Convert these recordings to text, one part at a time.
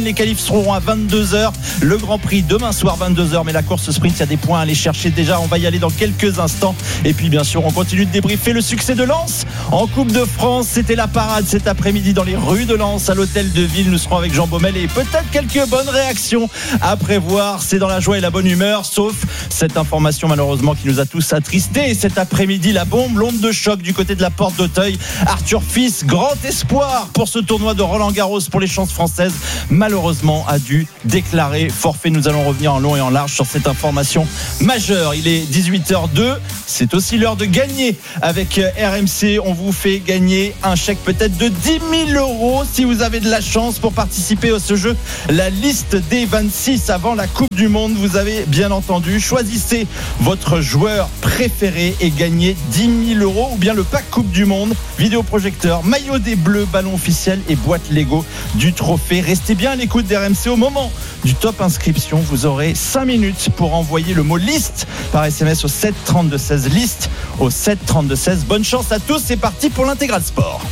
Les qualifs seront à 22h. Le Grand Prix demain soir 22h. Mais la course sprint, il y a des points à aller chercher déjà. On va y aller dans quelques instants. Et puis bien sûr, on continue de débriefer le succès de Lens en Coupe de France. C'était la parade cet après-midi dans les rues de Lens à l'hôtel de ville. Nous serons avec Jean Baumel et peut-être quelques bonnes réactions à prévoir. C'est dans la joie et la bonne humeur, sauf cette information malheureusement qui nous a tous attristés. Et cet après-midi, la bombe, l'onde de choc du côté de la Porte d'Auteuil. Arthur Fils, grand espoir pour ce tournoi de Roland-Garros pour les chances françaises, malheureusement a dû déclarer forfait. Nous allons revenir en long et en large sur cette information majeure. Il est 18h02. C'est aussi l'heure de gagner avec RMC. On vous fait gagner un chèque peut-être de 10 000 € si vous avez de la chance pour participer à ce jeu. La liste des 26 avant la Coupe du Monde. Vous avez bien entendu. Choisissez votre joueur préféré et gagnez 10 000 € ou bien le pack Coupe du Monde, vidéoprojecteur, maillot des Bleus, ballon officiel et boîte Lego du trophée. Restez bien à l'écoute d'RMC. Au moment du top inscription, vous aurez 5 minutes pour envoyer le mot liste par SMS au 7 32 16. Liste au 7 32 16. Bonne chance à tous. C'est parti pour l'intégral sport.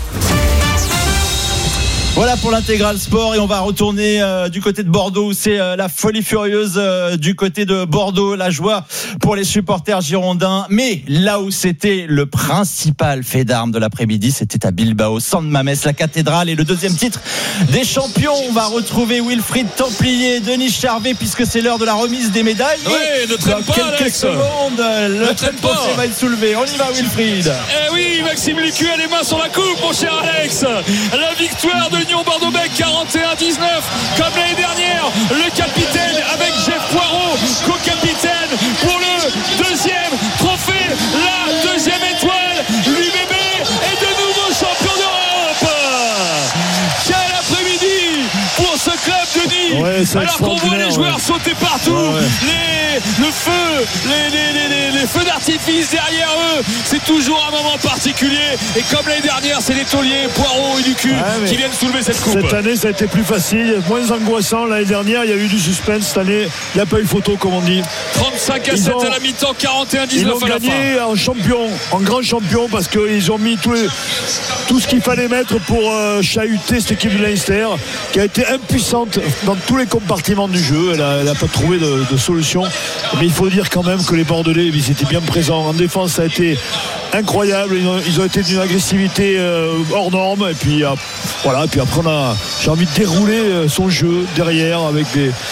Voilà pour l'intégral sport et on va retourner du côté de Bordeaux où c'est la folie furieuse du côté de Bordeaux, la joie pour les supporters girondins. Mais là où c'était le principal fait d'armes de l'après-midi, c'était à Bilbao, San Mamés, la cathédrale et le deuxième titre des champions. On va retrouver Wilfried Templier, Denis Charvet puisque c'est l'heure de la remise des médailles. Oui, ne traîne pas quelques Alex. secondes, le trophée va être soulevé. On y va Wilfried. Eh oui, Maxime Lucu a les mains sur la coupe, mon cher Alex. La victoire de l'Union Bordeaux-Bègles 41-19, comme l'année dernière. Le capitaine avec Jeff Poirot, co-capitaine pour le deuxième trophée, la deuxième étoile. L'UBB est de nouveau champion d'Europe. Quel après-midi pour ce club de Denis. Ouais, alors qu'on voit les joueurs sauter partout, les feux d'artifice derrière eux, c'est toujours un moment particulier. Et comme l'année dernière, c'est les tauliers, Poirot et Lucu qui viennent soulever cette coupe. Cette année, ça a été plus facile, moins angoissant. L'année dernière, il y a eu du suspense. Cette année, il n'y a pas eu photo, comme on dit. 35-7 à la mi-temps, 41-19 à la fin. Ils ont gagné en champion, en grand champion, parce qu'ils ont mis tout ce qu'il fallait mettre pour chahuter cette équipe de Leinster, qui a été impuissante dans tous les compartiments du jeu. Elle n'a pas trouvé de solution. Mais il faut dire quand même que les Bordelais, ils étaient bien présents. En défense, ça a été incroyable. Ils ont été d'une agressivité hors norme. Et puis voilà. Et puis après, j'ai envie de dérouler son jeu derrière avec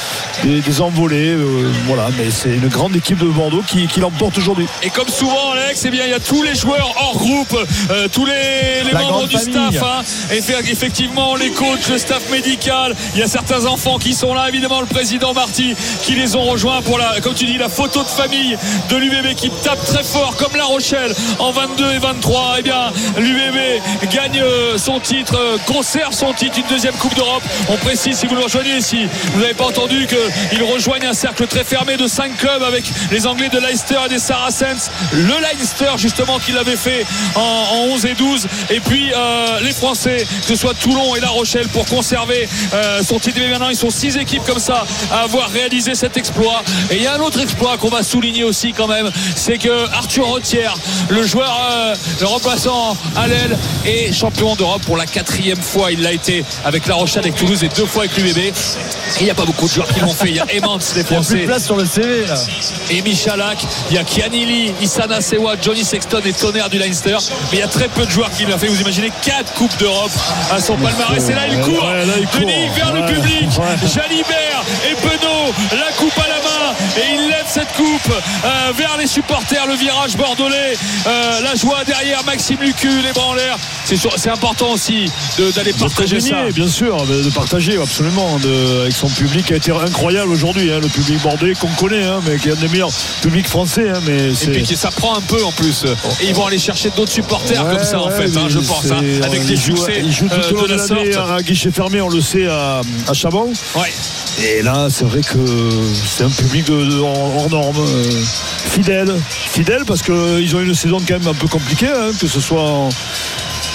des envolées. Voilà. Mais c'est une grande équipe de Bordeaux qui l'emporte aujourd'hui. Et comme souvent, Alex, eh bien, il y a tous les joueurs hors groupe, tous les membres du staff. Effectivement, les coachs, le staff médical. Il y a certains enfants qui sont là. Évidemment, le président Marty qui les ont rejoints pour comme tu dis, la photo de famille de l'UBB qui tape très fort comme La Rochelle en 22 et 23. Eh bien, l'UBB gagne son titre, conserve son titre, une deuxième Coupe d'Europe. On précise, si vous le rejoignez, si vous n'avez pas entendu, qu'ils rejoignent un cercle très fermé de 5 clubs avec les Anglais de Leicester et des Saracens, le Leinster justement qui l'avait fait en 11 et 12, et puis les Français, que ce soit Toulon et La Rochelle, pour conserver son titre. Mais maintenant ils sont 6 équipes comme ça à avoir réalisé cet exploit. Et il y a un autre exploit qu'on va souligner aussi quand même, c'est que Arthur Rottière, le joueur, le remplaçant à l'aile, est champion d'Europe pour la 4e fois. Il l'a été avec La Rochelle, avec Toulouse et 2 fois avec l'UBB. Et il n'y a pas beaucoup de joueurs qui l'ont fait. Il y a Emmons, les Français. Il y a plus de place sur le CV là. Et Michalak, il y a Kianili, Issana Sewa, Johnny Sexton et Tonnerre du Leinster. Mais il y a très peu de joueurs qui l'ont fait. Vous imaginez 4 Coupes d'Europe à son palmarès. Et là il court, Denis vers le public, Jalibert et Penaud, la coupe à la main, et il lève cette coupe vers les supporters. Le virage bordelais, la joie derrière, Maxime Lucu, les bras en l'air. C'est important aussi d'aller partager ça. Bien sûr, de partager absolument avec son public qui a été incroyable aujourd'hui, le public bordelais qu'on connaît, mais qui est un des meilleurs publics français. Mais et puis ça prend un peu en plus. Et ils vont aller chercher d'autres supporters comme ça en fait, je pense, avec des succès ils jouent tout au long de l'année à guichet fermé, on le sait, à Chabon. Ouais. Et là, c'est vrai que c'est un public hors norme, fidèle parce qu'ils ont eu une saison quand même un peu compliquée, que ce soit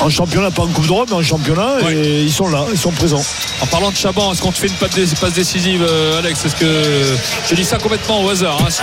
En championnat, pas en Coupe d'Europe, mais en championnat, et ils sont là, ils sont présents. En parlant de Chaban, est-ce qu'on te fait une passe décisive, Alex? Est-ce que je dis ça complètement au hasard, hein,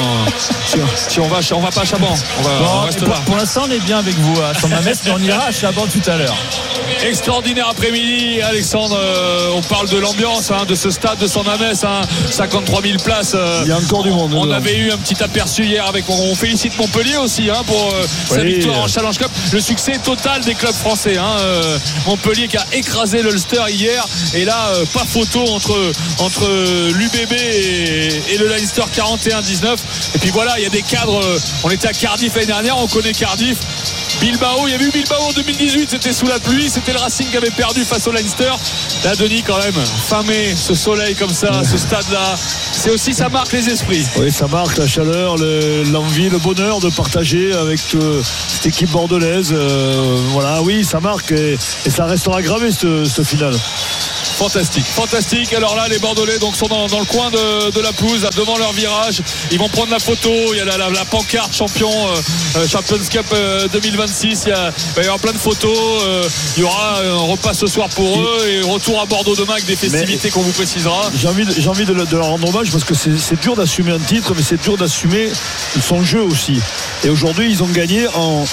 si on va pas à Chaban, on reste là. Pour l'instant, on est bien avec vous à Saint-Mamès, mais on ira à Chaban tout à l'heure. Extraordinaire après-midi, Alexandre. On parle de l'ambiance, hein, de ce stade de Saint-Mamès, hein, 53 000 places. Il y a encore du monde. On avait eu un petit aperçu hier on félicite Montpellier aussi, hein, pour sa victoire en Challenge Cup. Le succès total des clubs français, hein. Montpellier qui a écrasé l'Ulster hier, et là pas photo entre l'UBB et le Leinster, 41-19. Et puis voilà, il y a des cadres. On était à Cardiff l'année dernière, on connaît Cardiff. Bilbao, il y avait eu Bilbao en 2018, c'était sous la pluie, c'était le Racing qui avait perdu face au Leinster. Là, Denis, quand même, fin mai, ce soleil comme ça, ce stade-là, c'est aussi, ça marque les esprits. Oui, ça marque la chaleur, l'envie, le bonheur de partager avec cette équipe bordelaise. Voilà, oui, ça marque, et ça restera gravé ce final. Fantastique. Alors là, les Bordelais donc sont dans le coin de la pelouse, devant leur virage. Ils vont prendre la photo. Il y a la pancarte Champions Cup 2026. Il va y avoir plein de photos. Il y aura un repas ce soir pour eux, et retour à Bordeaux demain avec des festivités qu'on vous précisera. J'ai envie de leur rendre hommage, parce que c'est dur d'assumer un titre, mais c'est dur d'assumer son jeu aussi. Et aujourd'hui, ils ont gagné en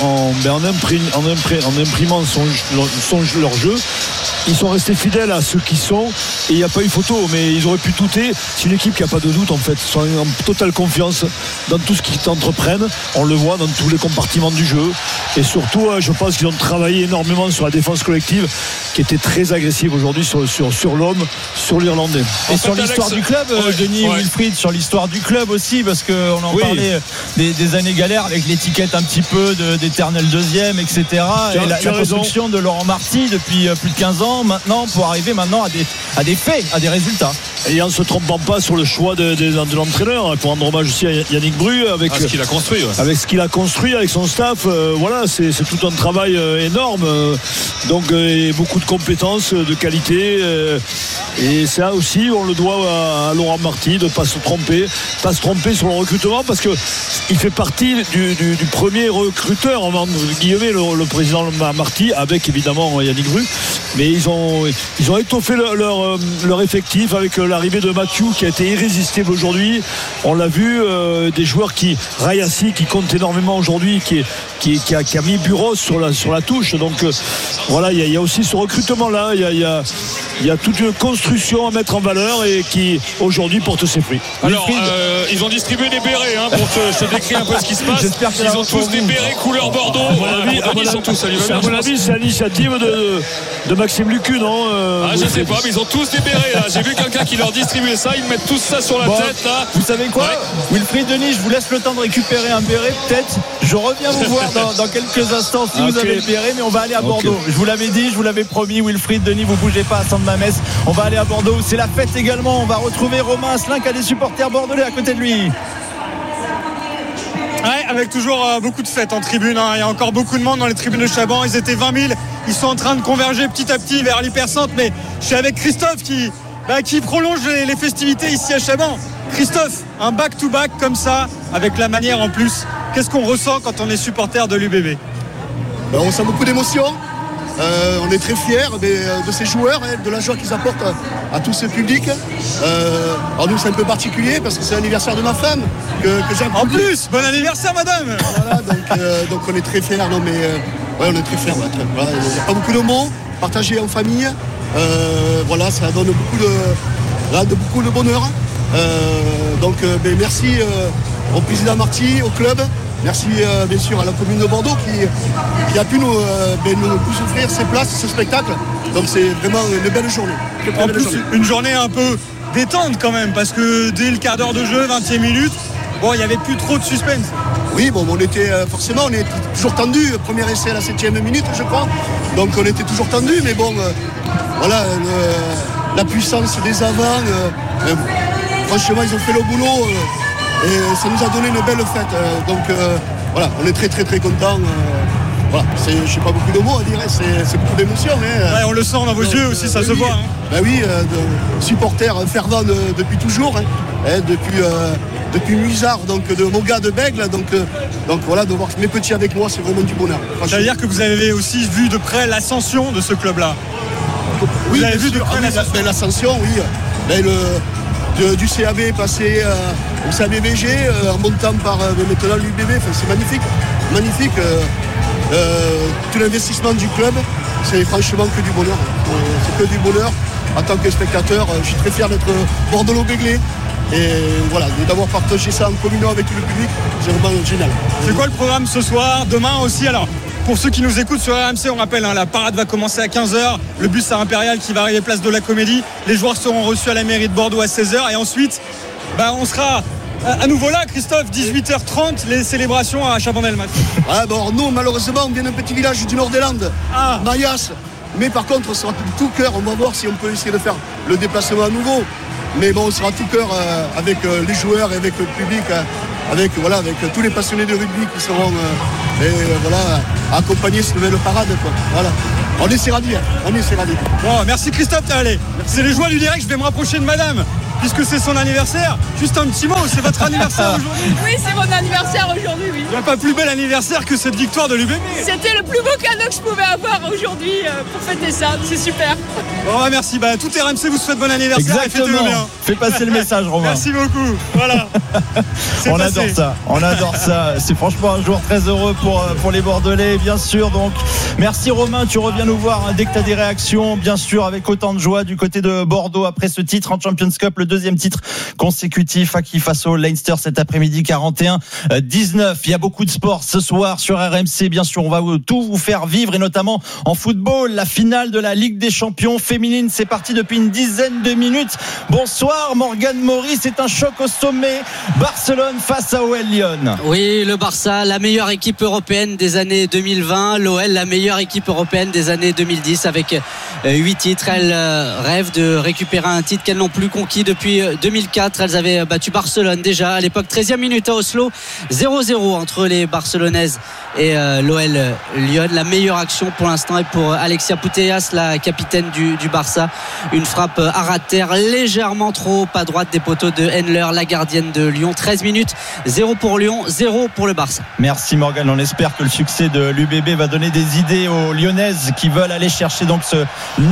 imprimant leur jeu. Ils sont restés fidèles à ceux qui sont, et il n'y a pas eu photo, mais ils auraient pu douter. C'est une équipe qui n'a pas de doute, en fait. Ils sont en totale confiance dans tout ce qu'ils entreprennent. On le voit dans tous les compartiments du jeu, et surtout je pense qu'ils ont travaillé énormément sur la défense collective, qui était très agressive aujourd'hui sur l'homme, sur l'Irlandais. Et sur l'histoire du club, Denis Wilfried, sur l'histoire du club aussi, parce qu'on en parlait des années galères avec l'étiquette un petit peu d'éternel deuxième, etc. Et la construction de Laurent Marty depuis plus de 15 ans maintenant, pour arriver maintenant à des faits, à des résultats. Et en ne se trompant pas sur le choix de l'entraîneur, pour rendre hommage aussi à Yannick Bru, avec ce qu'il a construit, avec ce qu'il a construit avec son staff. Voilà, c'est tout un travail énorme, donc beaucoup de compétences, de qualité, et ça aussi on le doit à Laurent Marty, de ne pas se tromper sur le recrutement, parce que il fait partie du premier recruteur, entre guillemets, le président Marty, avec évidemment Yannick Bru, mais ils ont étoffé leur effectif avec l'arrivée de Mathieu, qui a été irrésistible aujourd'hui. On l'a vu, des joueurs Rayassi, qui compte énormément aujourd'hui, qui a mis Buros sur la touche. Donc voilà, il y a aussi ce recrutement là, il y a toute une construction à mettre en valeur, et qui aujourd'hui porte ses fruits. Alors ils ont distribué des bérets, hein, pour te décrire un peu ce qui se passe. Ils ont tous des bérets couleur Bordeaux. Ils sont tous à mon avis, c'est l'initiative de Maxime Lucu, non je sais pas, mais ils ont tous des bérets là. J'ai vu quelqu'un qui leur distribuait ça, ils mettent tous ça sur la tête là. Vous savez quoi, Wilfried, Denis, je vous laisse le temps de récupérer un béret, peut-être. Je reviens vous voir dans quelques instants si vous avez le béret, mais on va aller à Bordeaux. Je vous l'avais dit, je vous l'avais promis, Wilfried, Denis, vous bougez pas à Saint-Mamès. On va aller à Bordeaux où c'est la fête également. On va retrouver Romain Asselin, qui a des supporters bordelais à côté de lui. Ouais, avec toujours beaucoup de fêtes en tribune, hein. Il y a encore beaucoup de monde dans les tribunes de Chaban. Ils étaient 20 000. Ils sont en train de converger petit à petit vers l'hypercentre. Mais je suis avec Christophe qui prolonge les festivités ici à Chaban. Christophe, un back-to-back comme ça, avec la manière en plus. Qu'est-ce qu'on ressent quand on est supporter de l'UBB? On sent beaucoup d'émotions. On est très fiers de ces joueurs, de la joie qu'ils apportent à tout ce public. Alors nous, c'est un peu particulier parce que c'est l'anniversaire de ma femme que j'ai. En plus, bon anniversaire, madame. Voilà, donc on est très fiers. Non, mais on est très fiers. Voilà, il n'y a pas beaucoup de mots partagés en famille. Voilà, ça donne beaucoup de bonheur. Donc merci au président Marty, au club. Merci bien sûr à la commune de Bordeaux qui a pu nous offrir ces places, ce spectacle. Donc c'est vraiment une belle journée. Une journée un peu détente quand même, parce que dès le quart d'heure de jeu, 20e minute, il n'y avait plus trop de suspense. Oui, on était forcément toujours tendu. Premier essai à la 7e minute, je crois. Donc on était toujours tendu, mais voilà, la puissance des avants. Franchement, ils ont fait le boulot. Et ça nous a donné une belle fête. Donc voilà, on est très très très contents. Voilà, je ne sais pas beaucoup de mots à dire, c'est beaucoup d'émotions. Ouais, on le sent dans vos yeux aussi, ça se voit. Ben oui, supporters fervents depuis toujours. Depuis depuis Muisard, donc de mon gars de Bègle. Donc voilà, de voir mes petits avec moi, c'est vraiment du bonheur. Ça veut dire que vous avez aussi vu de près l'ascension de ce club-là. Oui, vous avez vu de près l'ascension, oui. Mais du CAB passé au CABVG, en montant par maintenant l'UBB, c'est magnifique. Magnifique. Tout l'investissement du club, c'est franchement que du bonheur. C'est que du bonheur. En tant que spectateur, je suis très fier d'être Bordeaux-Béglé. Et voilà, d'avoir partagé ça en communion avec tout le public, c'est vraiment génial. C'est quoi le programme ce soir, demain aussi? Alors, pour ceux qui nous écoutent sur RMC, on rappelle, la parade va commencer à 15h. Le bus à Impérial qui va arriver place de la Comédie. Les joueurs seront reçus à la mairie de Bordeaux à 16h. Et ensuite, on sera à nouveau là, Christophe, 18h30, les célébrations à Chabanel-Mat. Nous, malheureusement, on vient d'un petit village du nord des Landes, Mayas. Mais par contre, on sera de tout cœur. On va voir si on peut essayer de faire le déplacement à nouveau. Mais on sera tout cœur avec les joueurs et avec le public, avec tous les passionnés de rugby qui seront accompagner cette nouvelle parade. Voilà. On essaiera d'y aller. Bon, merci Christophe, allez. C'est les joies du direct, je vais me rapprocher de madame, puisque c'est son anniversaire. Juste un petit mot, c'est votre anniversaire aujourd'hui? Oui, c'est mon anniversaire aujourd'hui, oui. Il n'y a pas plus bel anniversaire que cette victoire de l'UBB. C'était le plus beau cadeau que je pouvais avoir aujourd'hui pour fêter ça, c'est super. Bon, merci, tout RMC vous souhaite bon anniversaire. Exactement. Et bien. Fais passer le message, Romain. Merci beaucoup, voilà. On adore ça, c'est franchement un jour très heureux pour les Bordelais, bien sûr. Donc merci Romain, tu reviens nous voir dès que tu as des réactions, bien sûr, avec autant de joie du côté de Bordeaux après ce titre en Champions Cup, le deuxième titre consécutif face au Leinster cet après-midi, 41-19. Il y a beaucoup de sport ce soir sur RMC, bien sûr, on va tout vous faire vivre, et notamment en football, la finale de la Ligue des Champions féminine, c'est parti depuis une dizaine de minutes. Bonsoir Morgane Maury, c'est un choc au sommet, Barcelone face à OL Lyon. Oui, le Barça, la meilleure équipe européenne des années 2020, l'OL, la meilleure équipe européenne des années 2010 avec 8 titres. Elles rêvent de récupérer un titre qu'elles n'ont plus conquis depuis 2004. Elles avaient battu Barcelone déjà à l'époque, 13e minute à Oslo, 0-0 entre les Barcelonaises et l'OL Lyon. La meilleure action pour l'instant est pour Alexia Putellas, la capitaine du Barça. Une frappe à ras de terre légèrement trop à droite des poteaux de Henler, la gardienne de Lyon. 13 minutes, 0 pour Lyon, 0 pour le Barça. Merci Morgane, on espère que le succès de l'UBB va donner des idées aux Lyonnaises qui veulent aller chercher donc ce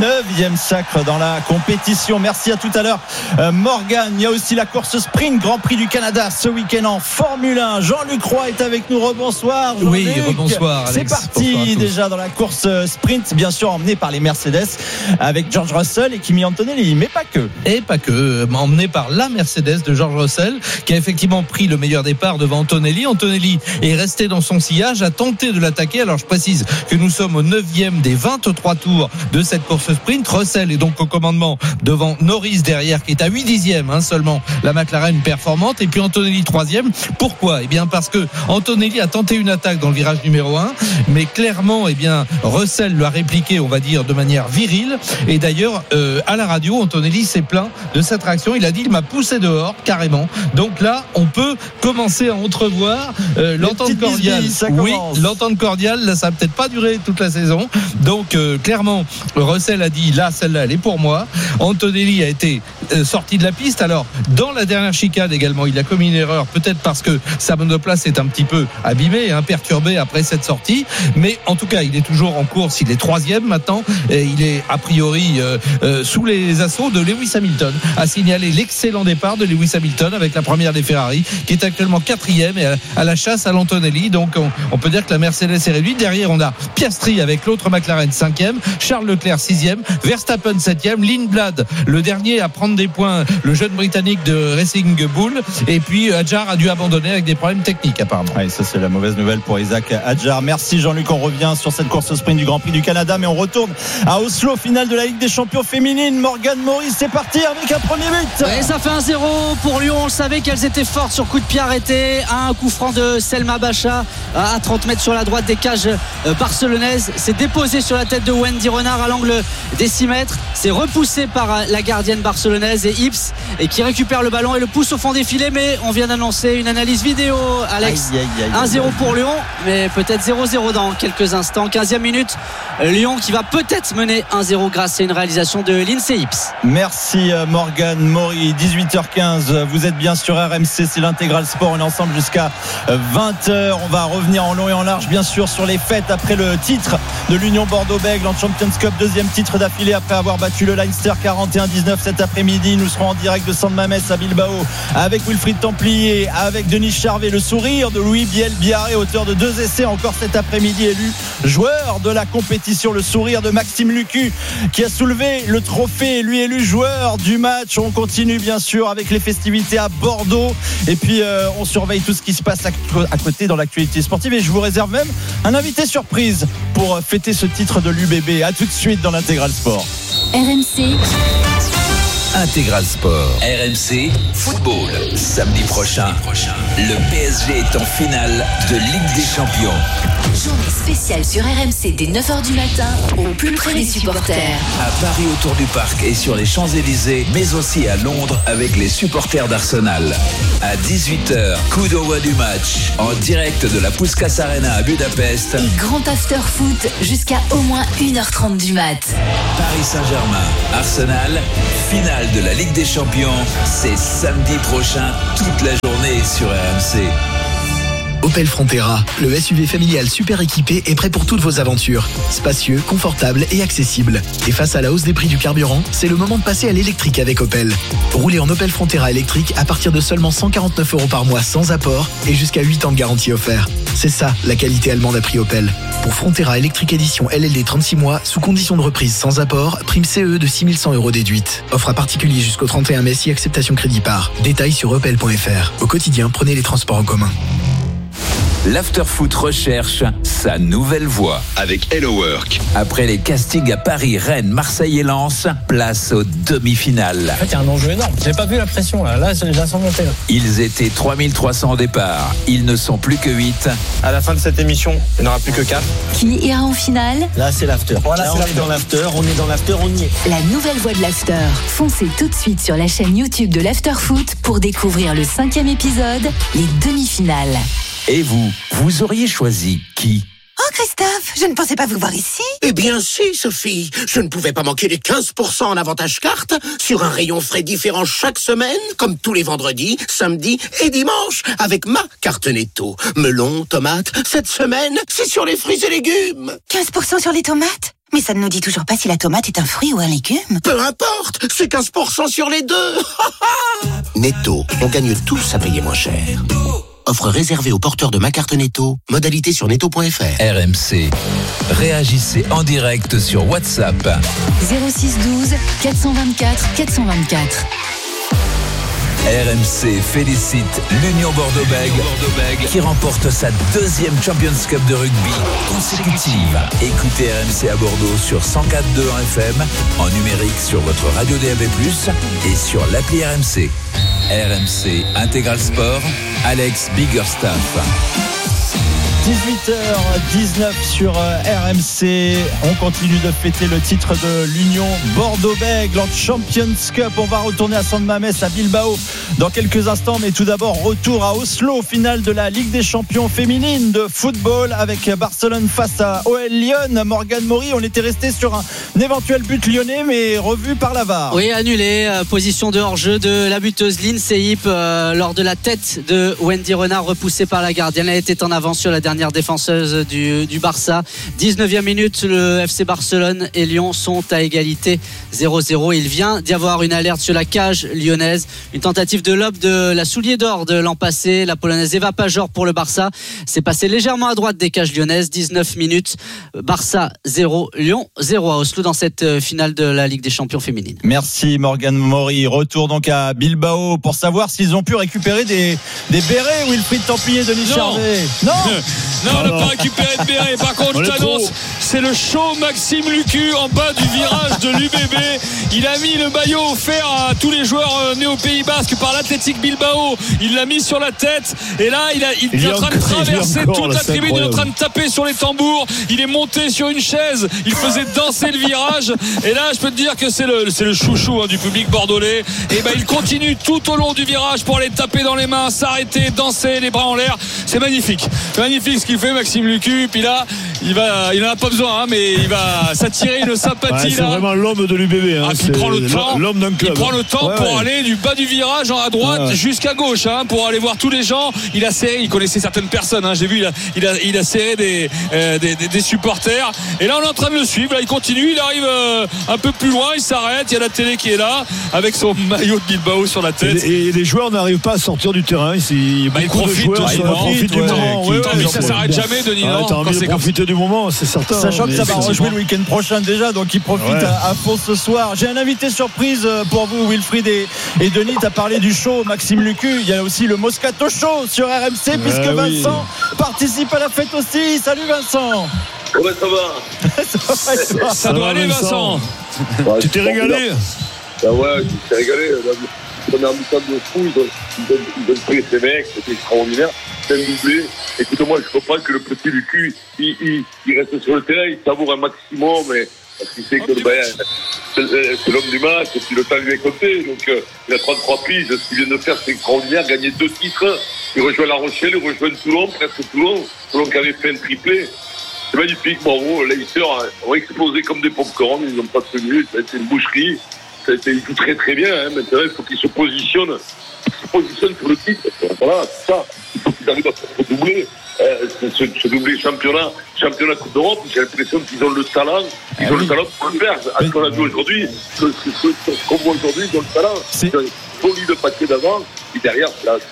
9e sacre dans la compétition. Merci, à tout à l'heure Morgane. Il y a aussi la course sprint Grand Prix du Canada ce week-end en Formule 1. Jean-Luc Roy est avec nous, rebonsoir Jean-Luc. Oui, rebonsoir Alex. C'est parti déjà dans la course sprint, bien sûr emmené par les Mercedes avec George Russell et Kimi Antonelli, mais pas que. Et pas que, emmené par la Mercedes de George Russell qui a effectivement pris le meilleur départ devant Antonelli. Antonelli est resté dans son sillage, a tenté de l'attaquer. Alors je précise que nous sommes au 9e des 23 tours de cette course sprint. Russell est donc au commandement devant Norris derrière qui est à 8/10 seulement, la McLaren performante, et puis Antonelli 3e. Pourquoi? Eh bien parce que Antonelli a tenté une attaque dans le virage numéro 1, mais clairement Russell l'a répliqué, on va dire, de manière virile. Et d'ailleurs à la radio, Antonelli s'est plaint de cette réaction. Il a dit: il m'a poussé dehors carrément. Donc là on peut commencer à entrevoir l'entente cordiale. Oui, l'entente cordiale, là, ça n'a peut-être pas duré toute la saison. Donc clairement Russell a dit: là, celle-là elle est pour moi. Antonelli a été sorti de la piste. Alors dans la dernière chicane également, il a commis une erreur, peut-être parce que sa monoplace est un petit peu abîmée, perturbée après cette sortie, mais en tout cas il est toujours en course. Il est 3e maintenant et il est a priori sous les assauts de Lewis Hamilton. A signalé l'excellent départ de Lewis Hamilton avec la première des Ferrari, qui est actuellement 4e et à la chasse à l'Antonelli. Donc on peut dire que la Mercedes est réduite. Derrière on a Piastri avec l'autre McLaren 5e, Charles Leclerc 6e, Verstappen 7e, Lindblad le dernier à prendre des points, le jeune britannique de Racing Bull, et puis Hadjar a dû abandonner avec des problèmes techniques apparemment. Oui, ça c'est la mauvaise nouvelle pour Isaac Hadjar. Merci Jean-Luc, on revient sur cette course sprint du Grand Prix du Canada, mais on retourne à Oslo, finale de la Ligue des Champions féminine. Morgane Maury, c'est parti avec un premier but. Et ça fait 1-0 pour Lyon. On savait qu'elles étaient fortes sur coup de pied arrêté. Un coup franc de Selma Bacha à 30 mètres sur la droite des cages barcelonaises. C'est déposé sur la tête de Wendy Renard à l'angle des 6 mètres. C'est repoussé par la gardienne barcelonaise et Ips, et qui récupère le ballon et le pousse au fond des filets. Mais on vient d'annoncer une analyse vidéo, Alex. 1-0 pour Lyon, mais peut-être 0-0 dans quelques instants. 15e minute, Lyon qui va peut-être mener 1-0 grâce à une réalisation de Lindsay Ips. Merci Morgan Maury. 18h15, vous êtes bien sur RMC, c'est l'Intégral Sport, on est ensemble jusqu'à 20h. On va revenir en long et en large bien sûr sur les fêtes après le titre de l'Union Bordeaux-Bègles en Champions Cup, deuxième titre d'affilée après avoir battu le Leinster 41-19 cet après-midi. Nous serons en direct de San Mamés à Bilbao avec Wilfried Templier, avec Denis Charvet, le sourire de Louis Biel-Biarré, auteur de 2 essais encore cet après-midi, élu joueur de la compétition, le sourire de Maxime Lucu qui a soulevé le trophée, lui élu joueur du match. On continue bien sûr avec les festivités à Bordeaux et puis on surveille tout ce qui se passe à côté dans l'actualité sportive et je vous réserve même un invité surprise pour fêter ce titre de l'UBB. À tout de suite dans l'Intégral Sport. RMC Intégral Sport. RMC Football. Samedi prochain, le PSG est en finale de Ligue des Champions. Journée spéciale sur RMC dès 9h du matin au plus près des supporters. À Paris autour du parc et sur les Champs-Élysées, mais aussi à Londres avec les supporters d'Arsenal. À 18h, coup d'envoi du match en direct de la Puskás Arena à Budapest. Et grand after foot jusqu'à au moins 1h30 du mat. Paris Saint-Germain, Arsenal, finale de la Ligue des Champions. C'est samedi prochain, toute la journée sur RMC. Opel Frontera, le SUV familial super équipé est prêt pour toutes vos aventures. Spacieux, confortable et accessible. Et face à la hausse des prix du carburant, c'est le moment de passer à l'électrique avec Opel. Roulez en Opel Frontera électrique à partir de seulement 149 € par mois sans apport et jusqu'à 8 ans de garantie offert. C'est ça, la qualité allemande à prix Opel. Pour Frontera électrique édition LLD 36 mois, sous condition de reprise sans apport, prime CE de 6 100 € déduite. Offre à particulier jusqu'au 31 mai si acceptation crédit par. Détails sur opel.fr. Au quotidien, prenez les transports en commun. L'Afterfoot recherche sa nouvelle voix avec Hello Work. Après les castings à Paris, Rennes, Marseille et Lens, place aux demi-finales. En fait, il y a un enjeu énorme. J'ai pas vu la pression là. Là, j'ai la sens monter. Ils étaient 3300 au départ. Ils ne sont plus que 8. À la fin de cette émission, il n'y en aura plus que 4. Qui ira en finale? Là, c'est l'after. Voilà, là, on est dans l'after. On est dans l'after, on y est. La nouvelle voix de l'after. Foncez tout de suite sur la chaîne YouTube de l'Afterfoot pour découvrir le 5e épisode, les demi-finales. Et vous auriez choisi qui? Oh Christophe, je ne pensais pas vous voir ici. Eh bien si Sophie, je ne pouvais pas manquer les 15% en avantage carte sur un rayon frais différent chaque semaine, comme tous les vendredis, samedis et dimanches, avec ma carte Netto. Melon, tomates, cette semaine, c'est sur les fruits et légumes. 15% sur les tomates? Mais ça ne nous dit toujours pas si la tomate est un fruit ou un légume. Peu importe, c'est 15% sur les deux. Netto, on gagne tous à payer moins cher. Offre réservée aux porteurs de ma carte Netto. Modalité sur netto.fr. RMC. Réagissez en direct sur WhatsApp. 06 12 424 424. RMC félicite l'Union Bordeaux-Bègles qui remporte sa 2e Champions Cup de rugby consécutive. Écoutez RMC à Bordeaux sur 104.2 en FM, en numérique sur votre radio DAB+, et sur l'appli RMC. RMC Intégral Sport, Alex Biggerstaff. 18h19 sur RMC. On continue de fêter le titre de l'Union Bordeaux-Bègles en Champions Cup. On va retourner à San Mamés à Bilbao dans quelques instants, mais tout d'abord retour à Oslo, finale de la Ligue des Champions féminine de football avec Barcelone face à OL Lyon. Morgan Maury, on était resté sur un éventuel but lyonnais mais revu par la VAR. Oui, annulé, position de hors-jeu de la buteuse Lynn Seip lors de la tête de Wendy Renard repoussée par la gardienne. Elle était en avance sur la dernière défenseuse du Barça. 19e minute, le FC Barcelone et Lyon sont à égalité 0-0. Il vient d'y avoir une alerte sur la cage lyonnaise, une tentative de lob de la soulier d'or de l'an passé, la polonaise Eva Pajor pour le Barça. C'est passé légèrement à droite des cages lyonnaises. 19 minutes, Barça 0, Lyon 0 à Oslo dans cette finale de la Ligue des Champions féminine. Merci Morgan Maury. Retour donc à Bilbao pour savoir s'ils ont pu récupérer des bérets. Wilfried Templier, Denis Charvet. Non. Non, on n'a pas récupéré de béret. Par contre, je t'annonce, c'est le show Maxime Lucu en bas du virage de l'UBB. Il a mis le maillot offert à tous les joueurs nés au Pays Basque par l'Athletic Bilbao. Il l'a mis sur la tête. Et là, il est en train de traverser toute la tribune. Il est en train de taper sur les tambours. Il est monté sur une chaise. Il faisait danser le virage. Et là, je peux te dire que c'est le chouchou du public bordelais. Et ben, il continue tout au long du virage pour aller taper dans les mains, s'arrêter, danser, les bras en l'air. C'est magnifique. C'est magnifique ce qu'il fait Maxime Lucu. Puis là, il en a pas besoin, hein, mais il va s'attirer une sympathie. C'est là. vraiment l'homme de l'UBB. Hein. Il prend le temps. L'homme d'un club. Il prend le temps pour aller du bas du virage à droite jusqu'à gauche, hein, pour aller voir tous les gens. Il a serré, il connaissait certaines personnes. Hein, j'ai vu, il a serré des supporters. Et là, on est en train de le suivre. Là, il continue. Il arrive un peu plus loin. Il s'arrête. Il y a la télé qui est là avec son maillot de Bilbao sur la tête. Et les joueurs n'arrivent pas à sortir du terrain. Ils profitent du moment. Ça s'arrête jamais, Denis. T'as envie de profiter du moment, c'est certain. Sachant que ça va rejouer le week-end prochain déjà, donc il profite à fond ce soir. J'ai un invité surprise pour vous, Wilfried et Denis. T'as parlé du show Maxime Lucu. Il y a aussi le Moscato Show sur RMC, puisque Vincent participe à la fête aussi. Salut Vincent. Comment ça va? Ça doit aller, Vincent. Tu t'es régalé? Ah ouais, je t'ai régalé. Première mi-temps de fou, ils ont pris ces mecs, c'était extraordinaire. C'est un doublé. Écoute-moi, je comprends que le petit Lucu, il reste sur le terrain, il savoure un maximum, mais parce qu'il sait que c'est l'homme du match, et puis le temps lui est compté. Donc il a 33 piges, ce qu'il vient de faire, c'est extraordinaire, gagner 2 titres. Il rejoint La Rochelle, il rejoint Toulon, presque Toulon qui avait fait un triplé. C'est magnifique, bravo. Leicester ont explosé comme des pop-corn, ils n'ont pas tenu, ça a été une boucherie. Il joue très très bien, hein. Maintenant il faut qu'il se positionne sur le titre. Voilà, c'est ça. Il faut qu'ils arrivent à se doubler. Ce doublé championnat Coupe d'Europe, j'ai l'impression qu'ils ont le talent. Ils ont le talent pour le faire. À ce qu'on a vu aujourd'hui, ce qu'on voit aujourd'hui, ils ont le talent. C'est un solide paquet d'avant. Et derrière,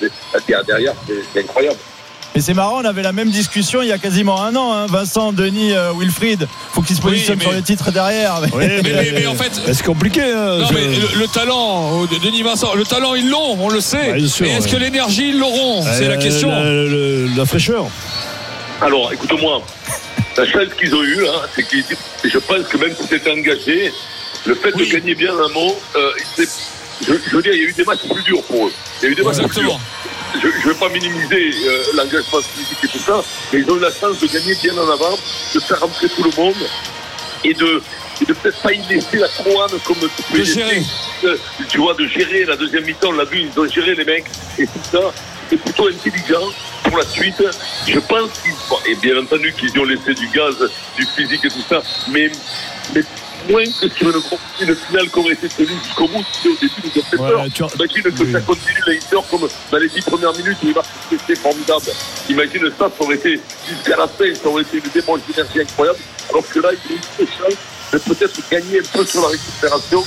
c'est incroyable. Et c'est marrant, on avait la même discussion il y a quasiment un an, hein. Vincent, Denis, Wilfried, faut qu'ils se positionnent sur le titre derrière. Mais en fait, c'est compliqué. Non, mais le talent, Denis, Vincent, le talent ils l'ont, on le sait. Mais est-ce que l'énergie ils l'auront? C'est la question. La fraîcheur. Alors, écoute-moi, la chance qu'ils ont eue, hein, c'est que je pense que même si c'était engagé, le fait de gagner bien un mot, je veux dire, il y a eu des matchs plus durs pour eux. Il y a eu des matchs plus durs. Je ne vais pas minimiser l'engagement physique et tout ça, mais ils ont eu la chance de gagner bien en avant, de faire rentrer tout le monde et de peut-être pas y laisser la couronne comme tu peux gérer. Tu vois, de gérer la deuxième mi-temps, on l'a vu, ils ont géré les mecs et tout ça. C'est plutôt intelligent pour la suite. Je pense et bien entendu qu'ils ont laissé du gaz, du physique et tout ça, mais moins que sur une finale qui aurait été tenue jusqu'au bout. Au début, nous a fait peur. Imagine que ça continue Leicester comme dans les 10 premières minutes où il va rester formidable. Imagine ça aurait été jusqu'à la fin, ça aurait été une dépense d'énergie incroyable. Alors que là, il y a eu une chance de peut-être gagner un peu sur la récupération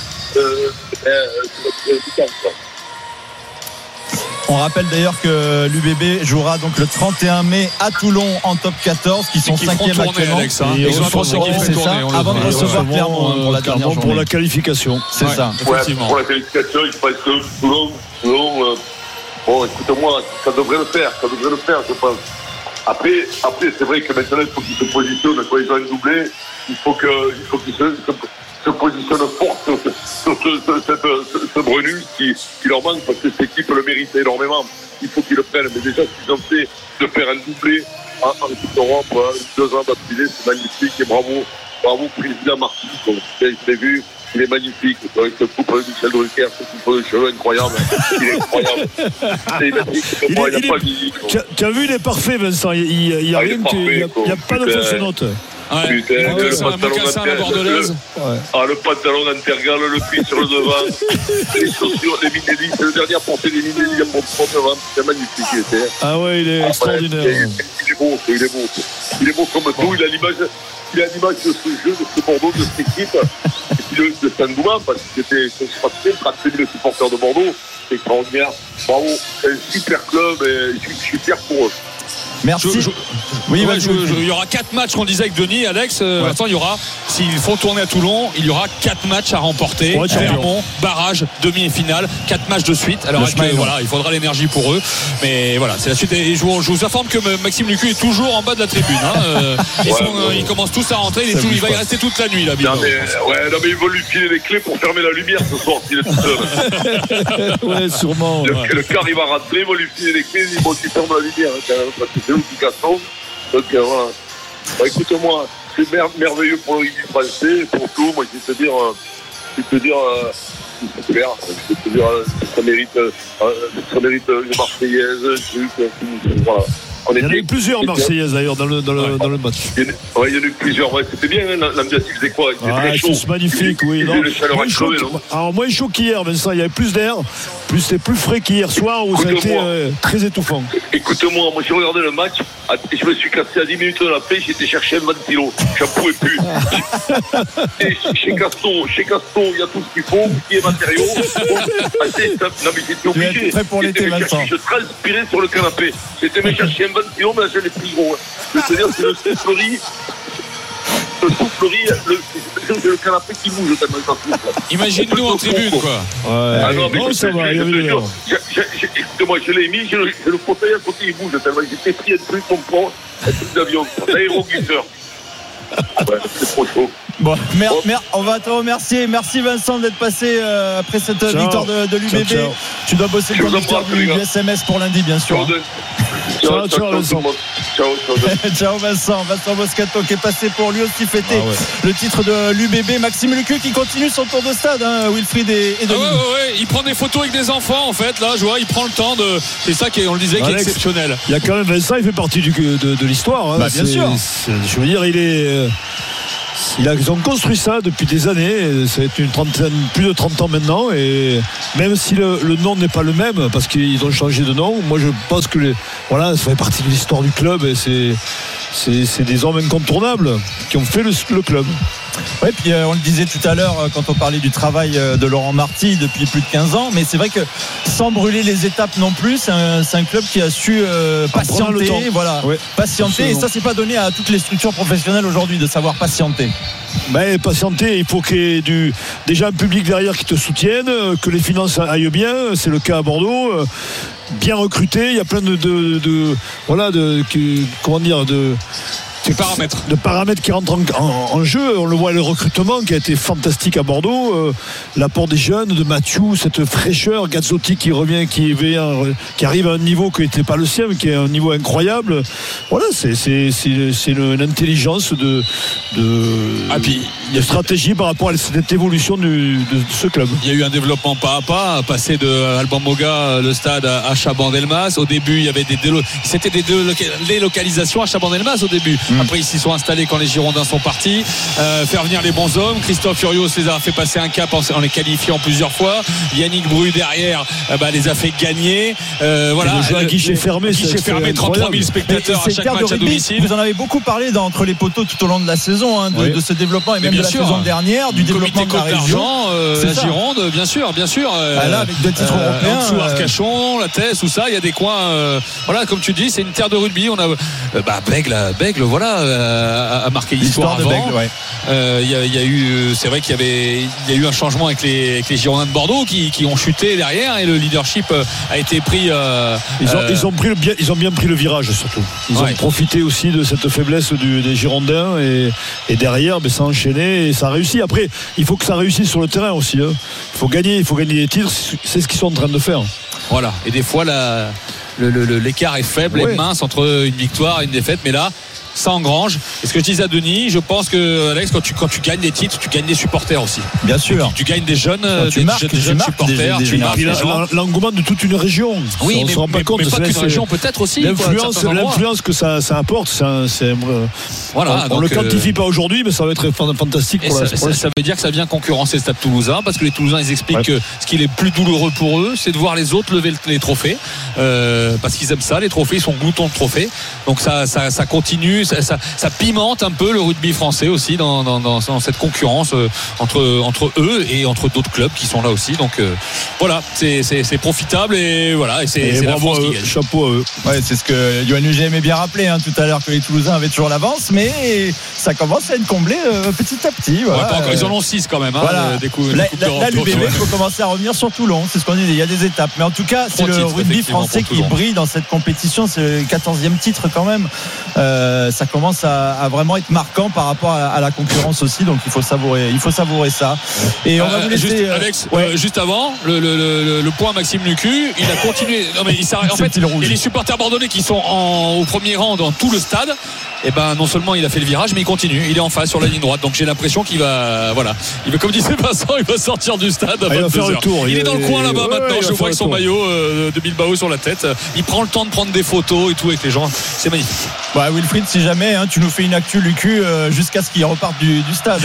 du temps. On rappelle d'ailleurs que l'UBB jouera donc le 31 mai à Toulon en top 14, qui sont 5e actuellement. Alex, hein. Ils ont l'impression qu'ils font tourner. Avant de recevoir Clermont pour la dernière journée. Pour la qualification. C'est ça. Effectivement. Pour la qualification, je pense que Toulon, bon, écoute-moi, ça devrait le faire, je pense. Après, c'est vrai que maintenant, il faut qu'ils se positionnent. Quand ils ont un doublé, il faut qu'ils se positionnent fort sur ce Brunus qui leur manque, parce que cette équipe le mérite énormément. Il faut qu'ils le prennent. Mais déjà, s'ils ont fait de faire un doublé en Coupe d'Europe, 2 ans d'affilée, c'est magnifique. Et bravo président Martin. Je l'ai vu, il est magnifique. Avec ce couple de Michel Drucker, ce couple de cheveux incroyable. Il est incroyable. Il n'a pas vieilli. Tu as vu, il est parfait, Vincent. Il n'y a rien, il n'y a pas de fausse note. Putain, le pantalon Intergal, le pied sur le devant, les chaussures, les Minelli, c'est le dernier à porter les Minelli à mon devant, c'est magnifique. Ah ouais, il est extraordinaire. Il est beau comme tout, il a l'image de ce jeu, de ce Bordeaux, de cette équipe, et puis de Saint-Doulin, parce que c'était 30 000 supporters de Bordeaux, c'est extraordinaire. Bravo, c'est un super club et je suis fier pour eux. Merci. Il y aura 4 matchs qu'on disait avec Denis, Alex. Attends, il y aura, s'ils font tourner à Toulon, il y aura 4 matchs à remporter. Clermont, barrage, demi et finale, 4 matchs de suite. Alors il faudra l'énergie pour eux. Mais voilà, c'est la suite. Et je vous informe que Maxime Lucu est toujours en bas de la tribune. Ils commencent tous à rentrer. Il va y rester toute la nuit là. Non mais ils vont lui filer les clés pour fermer la lumière ce soir s'il est tout seul. Ouais, sûrement. Le car il va rentrer, ils vont lui filer les clés, ils vont lui fermer la lumière. Parce que c'est eux qui cassent. Donc voilà. Écoute-moi, c'est merveilleux pour le rugby français, pour tout. Moi, je vais te dire, c'est clair. Je vais te dire, ça mérite une Marseillaise, voilà. Il y en a eu plusieurs Marseillaises d'ailleurs dans le match. Il y en a eu plusieurs. Ouais, c'était bien, hein, l'ambiance, il faisait quoi? Il faisait très chaud. C'est magnifique, oui. Alors, moins chaud qu'hier, Vincent. Il y avait plus d'air. C'était plus frais qu'hier soir où ça a été très étouffant. Écoute-moi, moi j'ai regardé le match. Je me suis cassé à 10 minutes de la fin. J'étais chercher un ventilo. J'en pouvais plus. Chez Gaston, il y a tout ce qu'il faut, qui est matériaux. Non, mais j'étais obligé. Prêt pour l'été, Vincent. Je transpirais sur le canapé. J'étais me chercher un ventilo, mais là, j'ai les plus gros. Je veux te dire, c'est le soufflerie. C'est le canapé qui bouge tellement ça souffle. Imagine-nous en tribune, quoi. Ouais. Ah non, mais ça va. Écoute-moi, je l'ai mis, j'ai le fauteuil à côté, il bouge tellement. J'étais pris un truc pompon, un truc d'avion, l'aéroglisseur. Ouais, c'est trop chaud. Bon, on va te remercier. Merci Vincent d'être passé après cette victoire de l'UBB. Ciao. Tu dois bosser le conducteur du SMS pour lundi, bien sûr. Ciao Vincent. Ciao Vincent Moscato qui est passé pour lui aussi fêter le titre de l'UBB. Maxime Lucu qui continue son tour de stade, hein, Wilfried et Denis. Ouais, il prend des photos avec des enfants en fait. Là, je vois, il prend le temps de. C'est ça on le disait, qui est exceptionnel. Il y a quand même Vincent, il fait partie de l'histoire. Hein. Bien sûr. Je veux dire, ils ont construit ça depuis des années. C'est plus de 30 ans maintenant. Et même si le nom n'est pas le même, parce qu'ils ont changé de nom, moi je pense que ça fait partie de l'histoire du club. Et c'est des hommes incontournables qui ont fait le club. Oui, puis on le disait tout à l'heure quand on parlait du travail de Laurent Marty depuis plus de 15 ans, mais c'est vrai que sans brûler les étapes non plus, c'est un club qui a su patienter, patienter, et ça c'est pas donné à toutes les structures professionnelles aujourd'hui de savoir patienter. Patienter, il faut qu'il y ait déjà un public derrière qui te soutienne, que les finances aillent bien, c'est le cas à Bordeaux. Bien recruté, il y a plein de paramètres qui rentrent en jeu. On le voit, le recrutement qui a été fantastique à Bordeaux, l'apport des jeunes, de Mathieu, cette fraîcheur, Gazzotti qui revient, qui arrive à un niveau qui n'était pas le sien, mais qui est un niveau incroyable. Voilà, c'est l'intelligence de stratégie par rapport à cette évolution de ce club. Il y a eu un développement pas à pas, passer de Alban Moga, le stade, à Chabandelmas. Au début, il y avait c'était des délocalisations à Chabandelmas au début. Après, ils s'y sont installés quand les Girondins sont partis. Faire venir les bons hommes. Christophe Furios les a fait passer un cap en les qualifiant plusieurs fois. Yannick Bru derrière les a fait gagner. Voilà. Le guichet fermé, 33 000 spectateurs à chaque match à domicile. Vous en avez beaucoup parlé entre les poteaux tout au long de la saison, hein, de ce développement et même de la saison dernière, du développement de la région. La Gironde, bien sûr. Là, avec 2 titres européens. Sous Arcachon, la Thèse, tout ça, il y a des coins. Comme tu dis, c'est une terre de rugby. On a Bègle, a marqué l'histoire avant. C'est vrai qu'il y a eu un changement avec les Girondins de Bordeaux qui ont chuté derrière et le leadership a été pris. Ils ont bien pris le virage surtout. Ils ont profité aussi de cette faiblesse des Girondins et derrière, ça a enchaîné et ça a réussi. Après, il faut que ça réussisse sur le terrain aussi. Hein. Il faut gagner des titres. C'est ce qu'ils sont en train de faire. Voilà. Et des fois, l'écart est faible et mince entre une victoire et une défaite, mais là ça engrange. Et ce que je disais à Denis, je pense que Alex, quand tu gagnes des titres, tu gagnes des supporters aussi. Bien sûr. Tu gagnes des jeunes, des jeunes supporters. Tu marques l'engouement de toute une région. Oui, on ne se rend pas compte. Mais pas qu'une région, peut-être aussi. L'influence que ça apporte, on ne le quantifie pas aujourd'hui, mais ça va être fantastique pour la. Ça veut dire que ça vient concurrencer le Stade Toulousain, parce que les Toulousains ils expliquent que ce qui est le plus douloureux pour eux, c'est de voir les autres lever les trophées, parce qu'ils aiment ça. Les trophées, ils sont gloutons de trophées. Donc ça continue. Ça pimente un peu le rugby français aussi dans cette concurrence entre eux et entre d'autres clubs qui sont là aussi. Donc c'est profitable et c'est la France qui gagne. Chapeau à eux. Ouais, c'est ce que Yoann Huget aimait bien rappeler tout à l'heure, que les Toulousains avaient toujours l'avance, mais ça commence à être comblé petit à petit. Ils en ont 6 quand même. Là, l'UBB faut commencer à revenir sur Toulon. C'est ce qu'on dit. Il y a des étapes, mais en tout cas, c'est le rugby français qui brille dans cette compétition. C'est le 14e titre quand même. ça commence à vraiment être marquant par rapport à la concurrence aussi, donc il faut savourer ça. Et on va vous laisser Alex, juste avant le point Maxime Lucu, il a continué. Non mais il s'arrête. En fait, et les supporters bordelais qui sont au premier rang dans tout le stade, et ben non seulement il a fait le virage, mais il continue. Il est en face sur la ligne droite, donc j'ai l'impression qu'il va, comme disait Vincent, il va sortir du stade à 22h. Il est dans le coin là-bas maintenant. Je vois avec son maillot de Bilbao sur la tête. Il prend le temps de prendre des photos et tout avec les gens. C'est magnifique. Wilfried, si jamais tu nous fais une actu Lucu jusqu'à ce qu'il reparte du stade,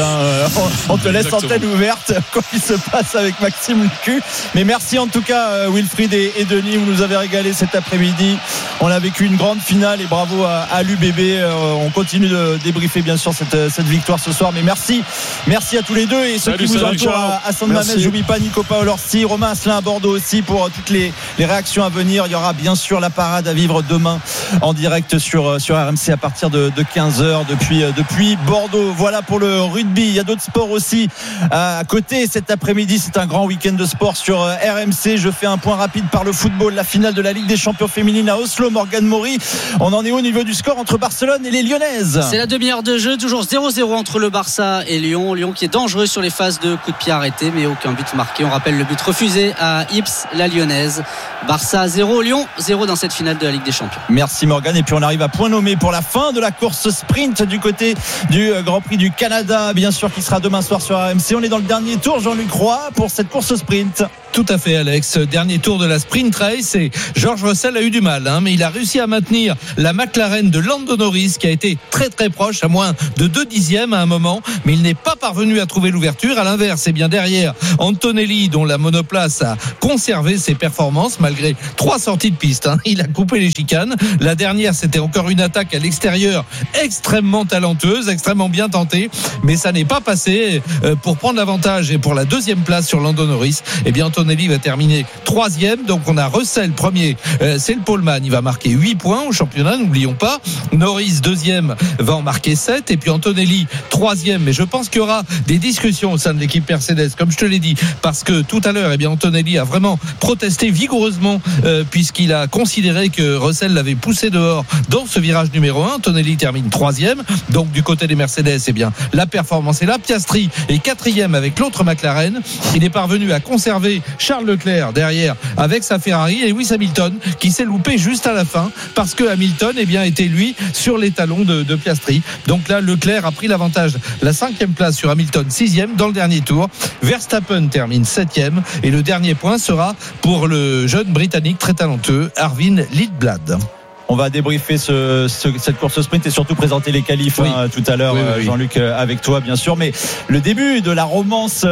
on te laisse antenne ouverte quoi qu'il se passe avec Maxime Lucu. Mais merci en tout cas Wilfried et Denis, vous nous avez régalé cet après-midi. On a vécu une grande finale et bravo à l'UBB. On continue de débriefer bien sûr cette victoire ce soir, mais merci à tous les deux et ceux qui vous entourent à Saint-Mamès. J'oublie pas Nico Paolorsi, Romain Asselin à Bordeaux aussi pour toutes les réactions à venir. Il y aura bien sûr la parade à vivre demain en direct sur RMC à partir de 15h depuis Bordeaux. Voilà pour le rugby. Il y a d'autres sports aussi à côté cet après-midi. C'est un grand week-end de sport sur RMC. Je fais un point rapide par le football. La finale de la Ligue des Champions féminines à Oslo. Morgane Maury, on en est au niveau du score entre Barcelone et les Lyonnaises? C'est la demi-heure de jeu, toujours 0-0 entre le Barça et Lyon. Lyon qui est dangereux sur les phases de coups de pied arrêtés, mais aucun but marqué. On rappelle le but refusé à Ips, la Lyonnaise. Barça 0, Lyon 0 dans cette finale de la Ligue des Champions. Merci Morgane. Et puis on arrive à point nommé pour la fin de la course sprint du côté du Grand Prix du Canada, bien sûr, qui sera demain soir sur RMC. On est dans le dernier tour, Jean-Luc Roy, pour cette course sprint. Tout à fait Alex, dernier tour de la sprint race et George Russell a eu du mal mais il a réussi à maintenir la McLaren de Lando Norris qui a été très très proche, à moins de 2 dixièmes à un moment, mais il n'est pas parvenu à trouver l'ouverture. À l'inverse, c'est bien derrière Antonelli dont la monoplace a conservé ses performances malgré 3 sorties de piste. Il a coupé les chicanes. La dernière, c'était encore une attaque à l'extérieur extrêmement talentueuse, extrêmement bien tentée, mais ça n'est pas passé pour prendre l'avantage. Et pour la deuxième place sur Lando Norris, bien Antonelli va terminer 3e. Donc on a Russell premier, c'est le poleman, il va marquer 8 points au championnat, n'oublions pas. Norris 2e va en marquer 7 et puis Antonelli 3e. Mais je pense qu'il y aura des discussions au sein de l'équipe Mercedes, comme je te l'ai dit, parce que tout à l'heure Antonelli a vraiment protesté vigoureusement puisqu'il a considéré que Russell l'avait poussé dehors dans ce virage numéro 1. Antonelli termine 3e. Donc du côté des Mercedes, la performance est là. Piastri est 4e avec l'autre McLaren. Il est parvenu à conserver Charles Leclerc derrière avec sa Ferrari et Lewis Hamilton qui s'est loupé juste à la fin parce que Hamilton était lui sur les talons de Piastri. Donc là Leclerc a pris l'avantage, la 5e place sur Hamilton, 6e dans le dernier tour. Verstappen termine 7e et le dernier point sera pour le jeune Britannique très talentueux Arvin Lidblad. On va débriefer cette course sprint et surtout présenter les qualifs tout à l'heure, Jean-Luc, avec toi bien sûr. Mais le début de la romance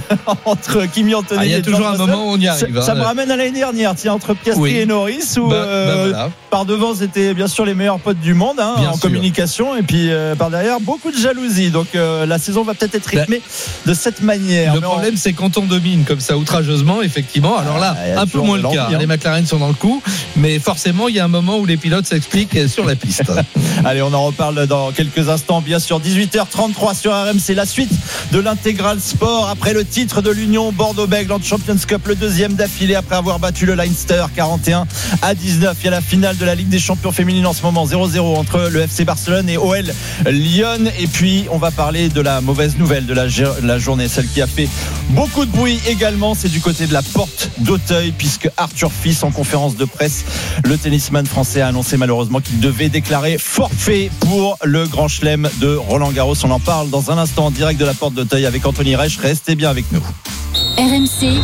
entre Kimi Antonelli, il y a toujours un moment où on y arrive. Ça me ramène à l'année dernière, entre Piastri et Norris, où voilà. Par devant c'était bien sûr les meilleurs potes du monde en communication, et puis par derrière beaucoup de jalousie. Donc la saison va peut-être être rythmée de cette manière. Le problème c'est quand on domine comme ça outrageusement, effectivement. Alors là, un peu moins le cas. Les McLaren sont dans le coup, mais forcément il y a un moment où les pilotes s'expliquent sur la piste. Allez, on en reparle dans quelques instants, bien sûr. 18h33 sur RMC, la suite de l'intégral sport après le titre de l'Union Bordeaux-Bègles en Champions Cup, le 2e d'affilée après avoir battu le Leinster 41-19. Il y a la finale de la Ligue des Champions féminines en ce moment, 0-0 entre le FC Barcelone et OL Lyon. Et puis on va parler de la mauvaise nouvelle de la journée, celle qui a fait beaucoup de bruit également, c'est du côté de la Porte d'Auteuil, puisque Arthur Fils, en conférence de presse, le tennisman français, a annoncé malheureusement qu'il devait déclarer forfait pour le Grand Chelem de Roland-Garros. On en parle dans un instant en direct de la Porte d'Auteuil avec Anthony Reich. Restez bien avec nous. RMC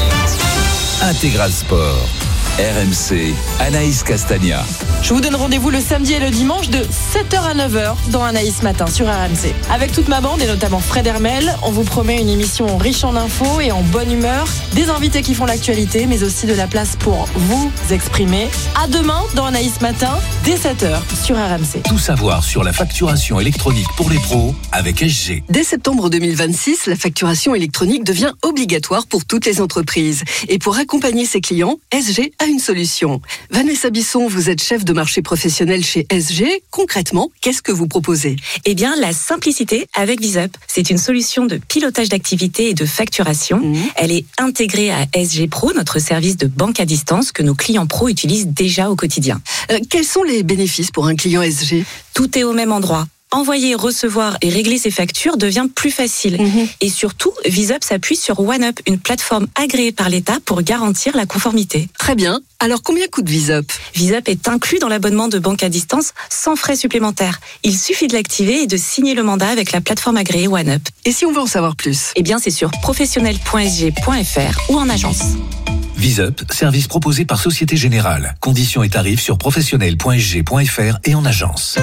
Intégral Sport. RMC, Anaïs Castagna. Je vous donne rendez-vous le samedi et le dimanche de 7h à 9h dans Anaïs Matin sur RMC. Avec toute ma bande et notamment Fred Hermel, on vous promet une émission riche en infos et en bonne humeur, des invités qui font l'actualité, mais aussi de la place pour vous exprimer. À demain dans Anaïs Matin, dès 7h sur RMC. Tout savoir sur la facturation électronique pour les pros avec SG. Dès septembre 2026, la facturation électronique devient obligatoire pour toutes les entreprises. Et pour accompagner ses clients, SG a une solution. Vanessa Bisson, vous êtes chef de marché professionnel chez SG. Concrètement, qu'est-ce que vous proposez ? Eh bien, la simplicité avec VisUp. C'est une solution de pilotage d'activité et de facturation. Elle est intégrée à SG Pro, notre service de banque à distance que nos clients pro utilisent déjà au quotidien. Quels sont les bénéfices pour un client SG ? Tout est au même endroit. Envoyer, recevoir et régler ses factures devient plus facile. Et surtout, VisUp s'appuie sur OneUp, une plateforme agréée par l'État pour garantir la conformité. Très bien. Alors, combien coûte VisUp ? VisUp est inclus dans l'abonnement de banque à distance sans frais supplémentaires. Il suffit de l'activer et de signer le mandat avec la plateforme agréée OneUp. Et si on veut en savoir plus ? Eh bien, c'est sur professionnel.sg.fr ou en agence. VisUp, service proposé par Société Générale. Conditions et tarifs sur professionnel.sg.fr et en agence.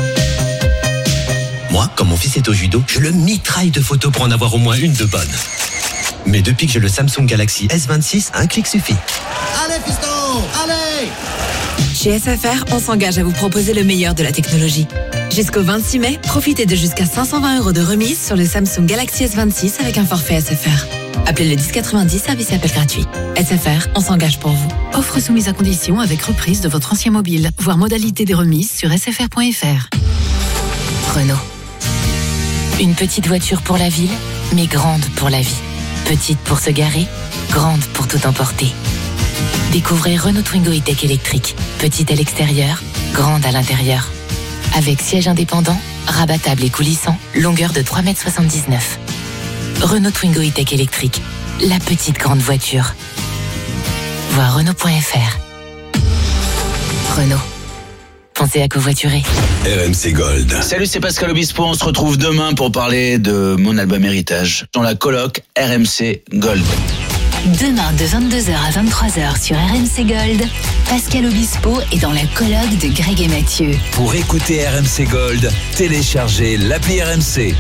Moi, quand mon fils est au judo, je le mitraille de photos pour en avoir au moins une de bonne. Mais depuis que j'ai le Samsung Galaxy S26, un clic suffit. Allez, fiston, allez! Chez SFR, on s'engage à vous proposer le meilleur de la technologie. Jusqu'au 26 mai, profitez de jusqu'à 520 € de remise sur le Samsung Galaxy S26 avec un forfait SFR. Appelez le 1090, service appel gratuit. SFR, on s'engage pour vous. Offre soumise à condition avec reprise de votre ancien mobile. Voir modalité des remises sur sfr.fr. Renault. Une petite voiture pour la ville, mais grande pour la vie. Petite pour se garer, grande pour tout emporter. Découvrez Renault Twingo E-Tech électrique. Petite à l'extérieur, grande à l'intérieur. Avec siège indépendant, rabattable et coulissant, longueur de 3,79 m. Renault Twingo E-Tech électrique. La petite grande voiture. Voir Renault.fr. Renault. Pensez à covoiturer. RMC Gold. Salut, c'est Pascal Obispo. On se retrouve demain pour parler de mon album Héritage dans la coloc RMC Gold. Demain de 22h à 23h sur RMC Gold, Pascal Obispo est dans la colloque de Greg et Mathieu. Pour écouter RMC Gold, téléchargez l'appli RMC.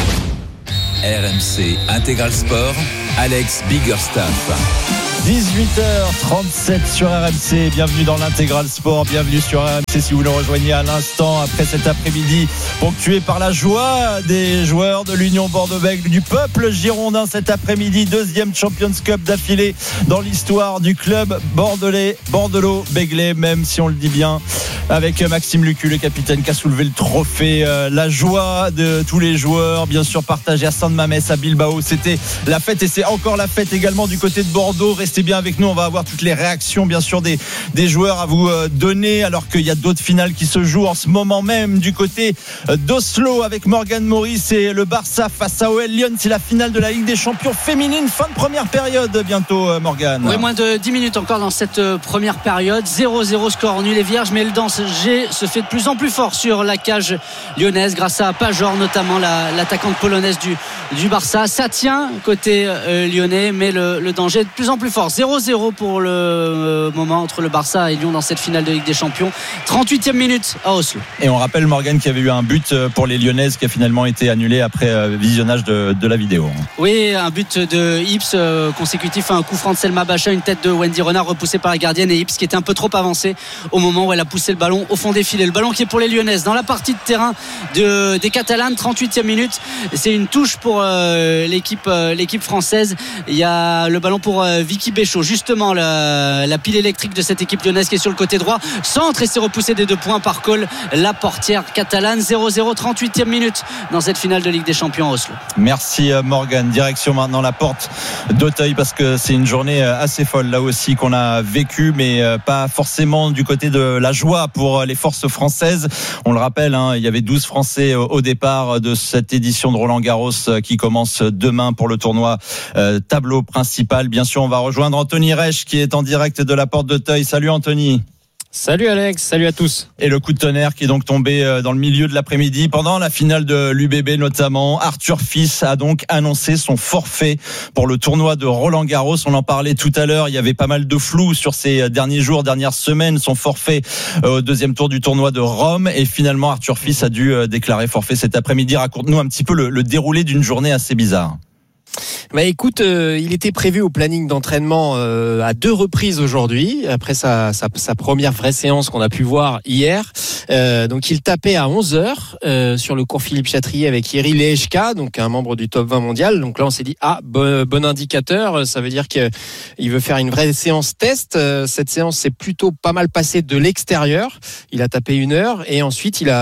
RMC Intégral Sport, Alex Biggerstaff. 18h37 sur RMC, bienvenue dans l'Intégral Sport, bienvenue sur RMC si vous nous rejoignez à l'instant après cet après-midi ponctué par la joie des joueurs de l'Union Bordeaux-Bègles, du peuple girondin cet après-midi, deuxième Champions Cup d'affilée dans l'histoire du club bordelais, bordelot-béglé, même si on le dit bien, avec Maxime Lucu, le capitaine qui a soulevé le trophée, la joie de tous les joueurs, bien sûr partagée à Saint-Mamès, à Bilbao, c'était la fête et c'est encore la fête également du côté de Bordeaux. Restez bien avec nous, on va avoir toutes les réactions bien sûr des joueurs à vous donner alors qu'il y a d'autres finales qui se jouent en ce moment même du côté d'Oslo avec Morgan Maurice et le Barça face à OL Lyon. C'est la finale de la Ligue des Champions féminine, fin de première période bientôt, Morgan. Oui, moins de 10 minutes encore dans cette première période, 0-0 score nul et vierge, mais le danger se fait de plus en plus fort sur la cage lyonnaise grâce à Pajor notamment, l'attaquante polonaise du Barça. Ça tient côté lyonnais, mais le danger est de plus en plus fort. 0-0 pour le moment entre le Barça et Lyon dans cette finale de Ligue des Champions. 38e minute à Oslo. Et on rappelle, Morgan, qu'il y avait eu un but pour les Lyonnaises qui a finalement été annulé après visionnage de la vidéo. Oui, un but de Ips consécutif à un coup franc de Selma Bacha, une tête de Wendy Renard repoussée par la gardienne, et Ips qui était un peu trop avancé au moment où elle a poussé le ballon au fond des filets. Le ballon qui est pour les Lyonnaises dans la partie de terrain des Catalanes. 38e minute, c'est une touche pour l'équipe française. Il y a le ballon pour Vicky Béchaud, justement la pile électrique de cette équipe lyonnaise qui est sur le côté droit, centre et c'est repoussé des 2 points par Cole, la portière catalane. 0-0, 38e minute dans cette finale de Ligue des Champions à Oslo. Merci Morgan. Direction maintenant la porte d'Auteuil parce que c'est une journée assez folle là aussi qu'on a vécue, mais pas forcément du côté de la joie pour les forces françaises. On le rappelle, il y avait 12 Français au départ de cette édition de Roland-Garros qui commence demain pour le tournoi tableau principal. Bien sûr, on va rejoindre Anthony Reich qui est en direct de la porte d'Auteuil. Salut Anthony. Salut Alex, salut à tous. Et le coup de tonnerre qui est donc tombé dans le milieu de l'après-midi pendant la finale de l'UBB notamment. Arthur Fils a donc annoncé son forfait pour le tournoi de Roland-Garros. On en parlait tout à l'heure, il y avait pas mal de flou sur ces derniers jours, dernières semaines. Son forfait au deuxième tour du tournoi de Rome, et finalement Arthur Fils a dû déclarer forfait cet après-midi. Raconte-nous un petit peu le déroulé d'une journée assez bizarre. Bah écoute, il était prévu au planning d'entraînement à 2 reprises aujourd'hui, après sa première vraie séance qu'on a pu voir hier. Donc il tapait à 11h sur le cours Philippe Chatrier avec Jiri Lehečka, donc un membre du top 20 mondial. Donc là on s'est dit bon indicateur, ça veut dire qu'il veut faire une vraie séance test. Cette séance s'est plutôt pas mal passée de l'extérieur. Il a tapé 1 heure et ensuite il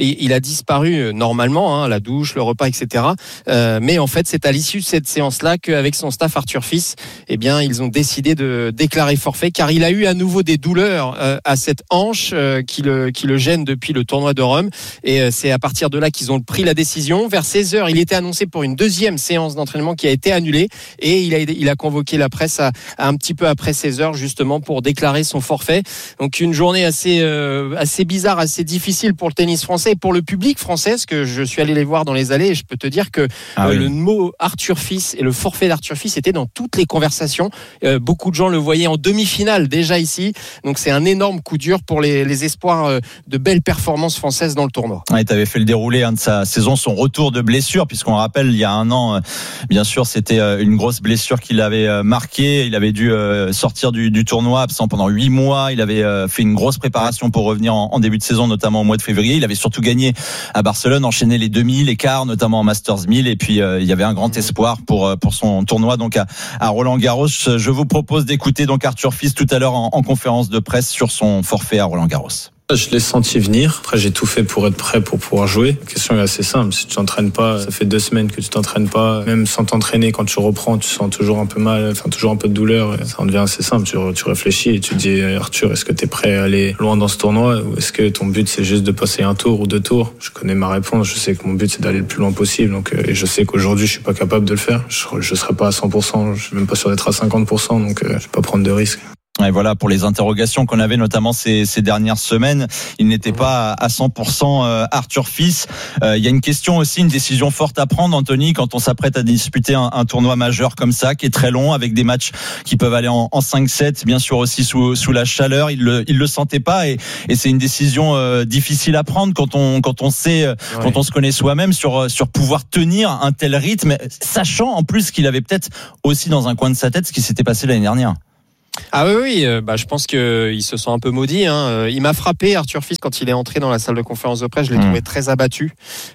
a disparu normalement, la douche, le repas, etc. Mais en fait c'est à l'issue de cette séance là qu'avec son staff Arthur Fils, eh bien ils ont décidé de déclarer forfait car il a eu à nouveau des douleurs à cette hanche qui le gêne depuis le tournoi de Rome, et c'est à partir de là qu'ils ont pris la décision. Vers 16h, il était annoncé pour une deuxième séance d'entraînement qui a été annulée, et il a convoqué la presse à un petit peu après 16h justement pour déclarer son forfait. Donc une journée assez bizarre, assez difficile pour le tennis français et pour le public français, parce que je suis allé les voir dans les allées et je peux te dire que le mot Arthur Fils et le forfait d'Arthur Fils était dans toutes les conversations. Beaucoup de gens le voyaient en demi-finale déjà ici, donc c'est un énorme coup dur pour les espoirs de belles performances françaises dans le tournoi. Ouais, tu avais fait le déroulé de sa saison, son retour de blessure, puisqu'on rappelle il y a 1 an, bien sûr c'était une grosse blessure qui l'avait marqué. Il avait dû sortir du tournoi absent pendant 8 mois. Il avait fait une grosse préparation pour revenir en début de saison, notamment au mois de février. Il avait surtout gagné à Barcelone, enchaîné les 2000, les quarts, notamment en Masters 1000, et puis il y avait un grand espoir pour son tournoi donc à Roland-Garros. Je vous propose d'écouter donc Arthur Fils tout à l'heure en conférence de presse sur son forfait à Roland-Garros. Je l'ai senti venir. Après, j'ai tout fait pour être prêt pour pouvoir jouer. La question est assez simple. Si tu t'entraînes pas, ça fait 2 semaines que tu t'entraînes pas. Même sans t'entraîner, quand tu reprends, tu sens toujours un peu mal, toujours un peu de douleur. Et ça en devient assez simple. Tu réfléchis et tu te dis, Arthur, est-ce que t'es prêt à aller loin dans ce tournoi, ou est-ce que ton but c'est juste de passer 1 tour ou 2 tours? Je connais ma réponse. Je sais que mon but c'est d'aller le plus loin possible. Donc, et je sais qu'aujourd'hui, je suis pas capable de le faire. Je serai pas à 100%. Je suis même pas sûr d'être à 50%. Donc, je vais pas prendre de risques. Et voilà pour les interrogations qu'on avait notamment ces dernières semaines. Il n'était pas à 100% Arthur Fils. Il y a une question aussi, une décision forte à prendre, Anthony, quand on s'apprête à disputer un tournoi majeur comme ça, qui est très long, avec des matchs qui peuvent aller en 5-7, bien sûr aussi sous la chaleur. Il le sentait pas, et c'est une décision difficile à prendre quand on sait, quand on se connaît soi-même sur pouvoir tenir un tel rythme, sachant en plus qu'il avait peut-être aussi dans un coin de sa tête ce qui s'était passé l'année dernière. Ah oui, je pense qu'il se sent un peu maudit. Il m'a frappé, Arthur Fils, quand il est entré dans la salle de conférence de presse. Je l'ai trouvé très abattu.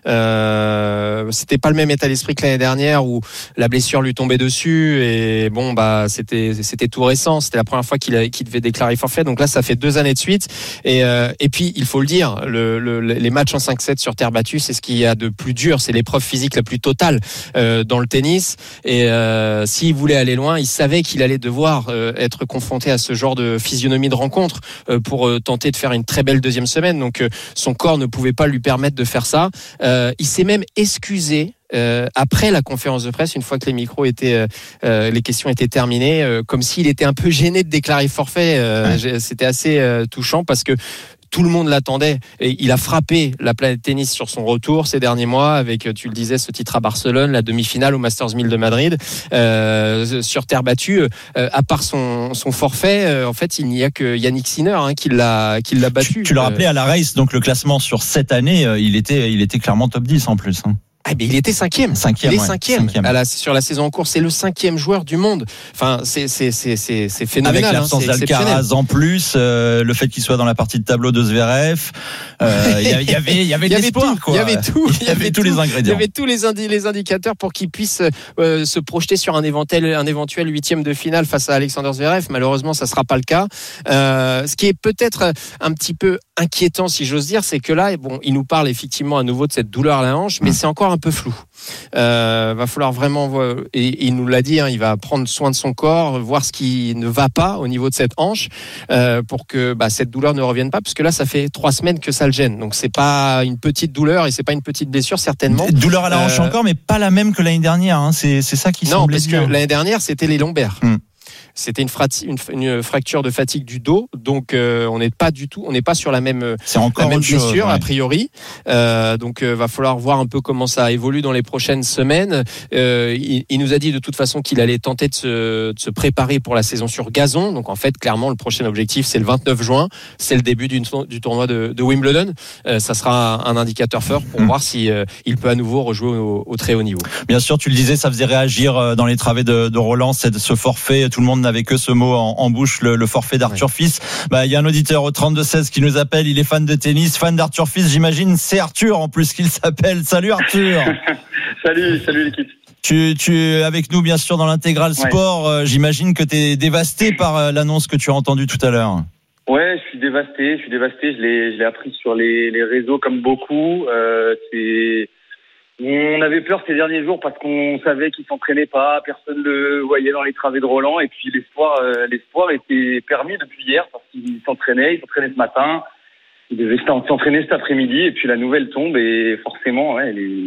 C'était pas le même état d'esprit que l'année dernière où la blessure lui tombait dessus, et c'était tout récent. C'était la première fois qu'il devait déclarer forfait. Donc là, ça fait 2 années de suite. Et puis, il faut le dire, les matchs en 5-7 sur terre battue, c'est ce qu'il y a de plus dur. C'est l'épreuve physique la plus totale dans le tennis. Et s'il voulait aller loin, il savait qu'il allait devoir être confronté à ce genre de physionomie de rencontre pour tenter de faire une très belle deuxième semaine. Donc son corps ne pouvait pas lui permettre de faire ça. Il s'est même excusé après la conférence de presse, une fois que les questions étaient terminées, comme s'il était un peu gêné de déclarer forfait. C'était assez touchant parce que tout le monde l'attendait, et il a frappé la planète tennis sur son retour ces derniers mois avec, tu le disais, ce titre à Barcelone, la demi-finale au Masters 1000 de Madrid, sur terre battue. À part son forfait, en fait, il n'y a que Yannick Sinner qui l'a battu. Tu l'as rappelé à la race, donc le classement sur cette année, il était clairement top 10 en plus. Mais il était 5e. Il est 5e. Sur la saison en cours, c'est le 5e joueur du monde. Enfin, c'est phénoménal. Avec l'absence d'Alcaraz en plus, le fait qu'il soit dans la partie de tableau de Zverev, il y avait de l'espoir, quoi. Il y avait tout. Il y avait tous les ingrédients. Il y avait tous les indicateurs pour qu'il puisse se projeter sur un éventuel 8e de finale face à Alexander Zverev. Malheureusement, ça sera pas le cas. Ce qui est peut-être un petit peu inquiétant, si j'ose dire, c'est que là, il nous parle effectivement à nouveau de cette douleur à la hanche, mais c'est encore un peu flou. Va falloir vraiment, et il nous l'a dit, il va prendre soin de son corps, voir ce qui ne va pas au niveau de cette hanche, pour que cette douleur ne revienne pas, parce que là, ça fait 3 semaines que ça le gêne. Donc c'est pas une petite douleur et c'est pas une petite blessure, certainement. Douleur à la hanche encore, mais pas la même que l'année dernière. C'est ça qui semble. Non, parce que l'année dernière, c'était les lombaires. C'était une fracture de fatigue du dos, donc on n'est pas sur la même blessure a priori. Donc va falloir voir un peu comment ça évolue dans les prochaines semaines. Il nous a dit de toute façon qu'il allait tenter de se préparer pour la saison sur gazon. Donc en fait, clairement, le prochain objectif, c'est le 29 juin. C'est le début du tournoi de Wimbledon. Ça sera un indicateur fort pour voir si il peut à nouveau rejouer au très haut niveau. Bien sûr, tu le disais, ça faisait réagir dans les travées de Roland, ce forfait. Tout le monde n'avait que ce mot en bouche, le forfait d'Arthur Fils. Il y a un auditeur au 32-16 qui nous appelle. Il est fan de tennis, fan d'Arthur Fils. J'imagine, c'est Arthur en plus qu'il s'appelle. Salut Arthur. Salut l'équipe. Tu es avec nous bien sûr dans l'intégral sport. J'imagine que tu es dévasté par l'annonce que tu as entendue tout à l'heure. Ouais, je suis dévasté. Je l'ai appris sur les réseaux comme beaucoup. On avait peur ces derniers jours parce qu'on savait qu'il s'entraînait pas, personne le voyait dans les travées de Roland, et puis l'espoir était permis depuis hier parce qu'il s'entraînait ce matin, il devait s'entraîner cet après-midi, et puis la nouvelle tombe, et forcément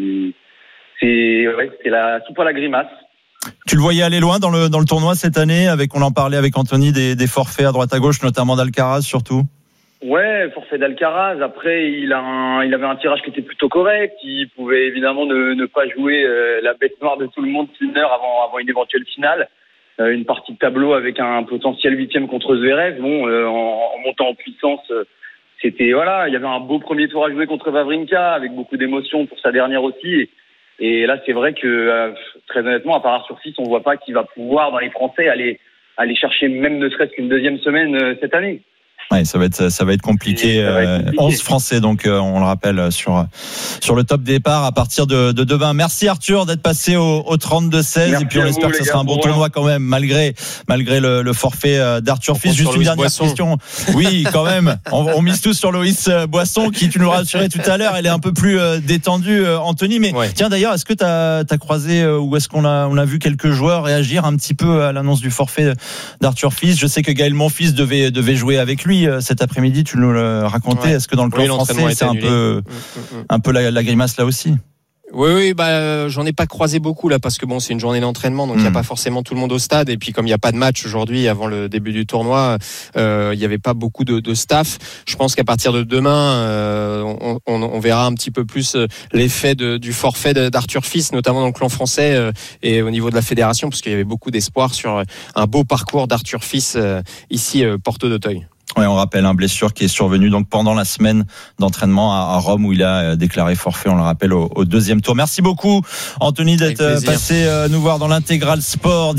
c'est la soupe à la grimace. Tu le voyais aller loin dans le tournoi cette année, on en parlait avec Anthony des forfaits à droite à gauche, notamment d'Alcaraz surtout. Ouais, forfait d'Alcaraz. Après, il avait un tirage qui était plutôt correct. Il pouvait évidemment ne pas jouer la bête noire de tout le monde 1 heure avant une éventuelle finale. Une partie de tableau avec un potentiel 8e contre Zverev. En montant en puissance, il y avait un beau premier tour à jouer contre Wawrinka avec beaucoup d'émotion pour sa dernière aussi. Et là, c'est vrai que très honnêtement, à part Arthur Fils, on voit pas qu'il va pouvoir dans les Français aller chercher même ne serait-ce qu'une deuxième semaine cette année. Ouais, ça va être compliqué. 11 Français, donc on le rappelle sur le top départ à partir de demain. Merci Arthur d'être passé au 32-16, et puis on espère que ce sera un bon tournoi quand même, malgré le forfait d'Arthur Fils. Juste une dernière question. Oui, quand même. On mise tous sur Loïs Boisson, qui, tu nous rassurais tout à l'heure, elle est un peu plus détendue, Anthony. Mais tiens, d'ailleurs, est-ce que t'as croisé ou est-ce qu'on a vu quelques joueurs réagir un petit peu à l'annonce du forfait d'Arthur Fils? Je sais que Gaël Monfils devait jouer avec lui cet après-midi, tu nous le racontais. Est-ce que dans le clan français, c'est un peu la grimace là aussi? Oui, j'en ai pas croisé beaucoup là parce que c'est une journée d'entraînement, donc il y a pas forcément tout le monde au stade, et puis comme il y a pas de match aujourd'hui avant le début du tournoi, il y avait pas beaucoup de staff. Je pense qu'à partir de demain, on verra un petit peu plus l'effet du forfait d'Arthur Fils, notamment dans le clan français et au niveau de la fédération, parce qu'il y avait beaucoup d'espoir sur un beau parcours d'Arthur Fils ici Porto d'Auteuil. Ouais, on rappelle une blessure qui est survenue donc pendant la semaine d'entraînement à Rome, où il a déclaré forfait, on le rappelle, au deuxième tour. Merci beaucoup Anthony d'être passé nous voir dans l'intégral sport.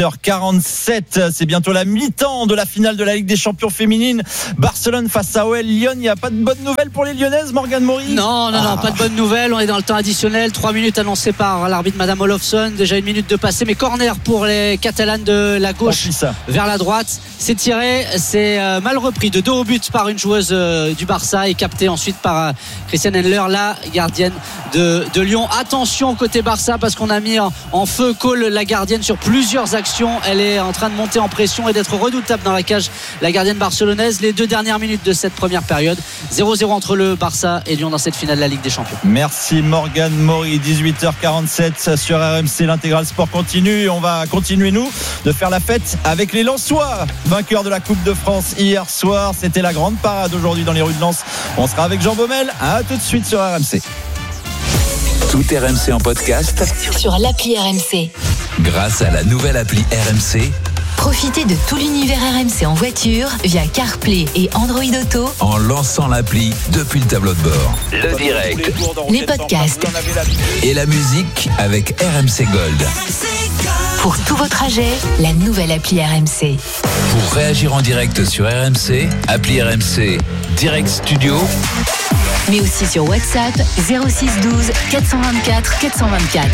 18h47, c'est bientôt la mi-temps de la finale de la Ligue des Champions féminines. Barcelone face à OL Lyon. Il n'y a pas de bonne nouvelle pour les Lyonnaises, Morgane Maury? Non, pas de bonne nouvelle. On est dans le temps additionnel, 3 minutes annoncées par l'arbitre Madame Olofsson, déjà 1 minute de passé, mais corner pour les Catalanes de la gauche vers la droite. C'est tiré, c'est mal repris de 2 au but par une joueuse du Barça et capté ensuite par Christiane Endler, la gardienne de Lyon. Attention côté Barça, parce qu'on a mis en feu Cole, la gardienne, sur plusieurs actions. Elle est en train de monter en pression et d'être redoutable dans la cage, la gardienne barcelonaise. Les 2 dernières minutes de cette première période, 0-0 entre le Barça et Lyon dans cette finale de la Ligue des Champions. Merci Morgane Maury. 18h47 sur RMC, l'intégral sport continue. On va continuer nous de faire la fête avec les Lensois, vainqueurs de la Coupe de France hier soir. C'était la grande parade aujourd'hui dans les rues de Lens. On sera avec Jean Baumel. À tout de suite sur RMC. Tout RMC en podcast sur l'appli RMC. Grâce à la nouvelle appli RMC. Profitez de tout l'univers RMC en voiture via CarPlay et Android Auto en lançant l'appli depuis le tableau de bord. Le direct, les podcasts et la musique avec RMC Gold. Pour tous vos trajets, la nouvelle appli RMC. Pour réagir en direct sur RMC, appli RMC Direct Studio. Mais aussi sur WhatsApp 06 12 424 424.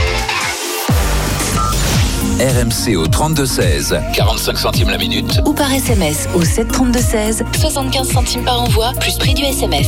RMC au 32-16, 45 centimes la minute. Ou par SMS au 732-16, 75 centimes par envoi, plus prix du SMS.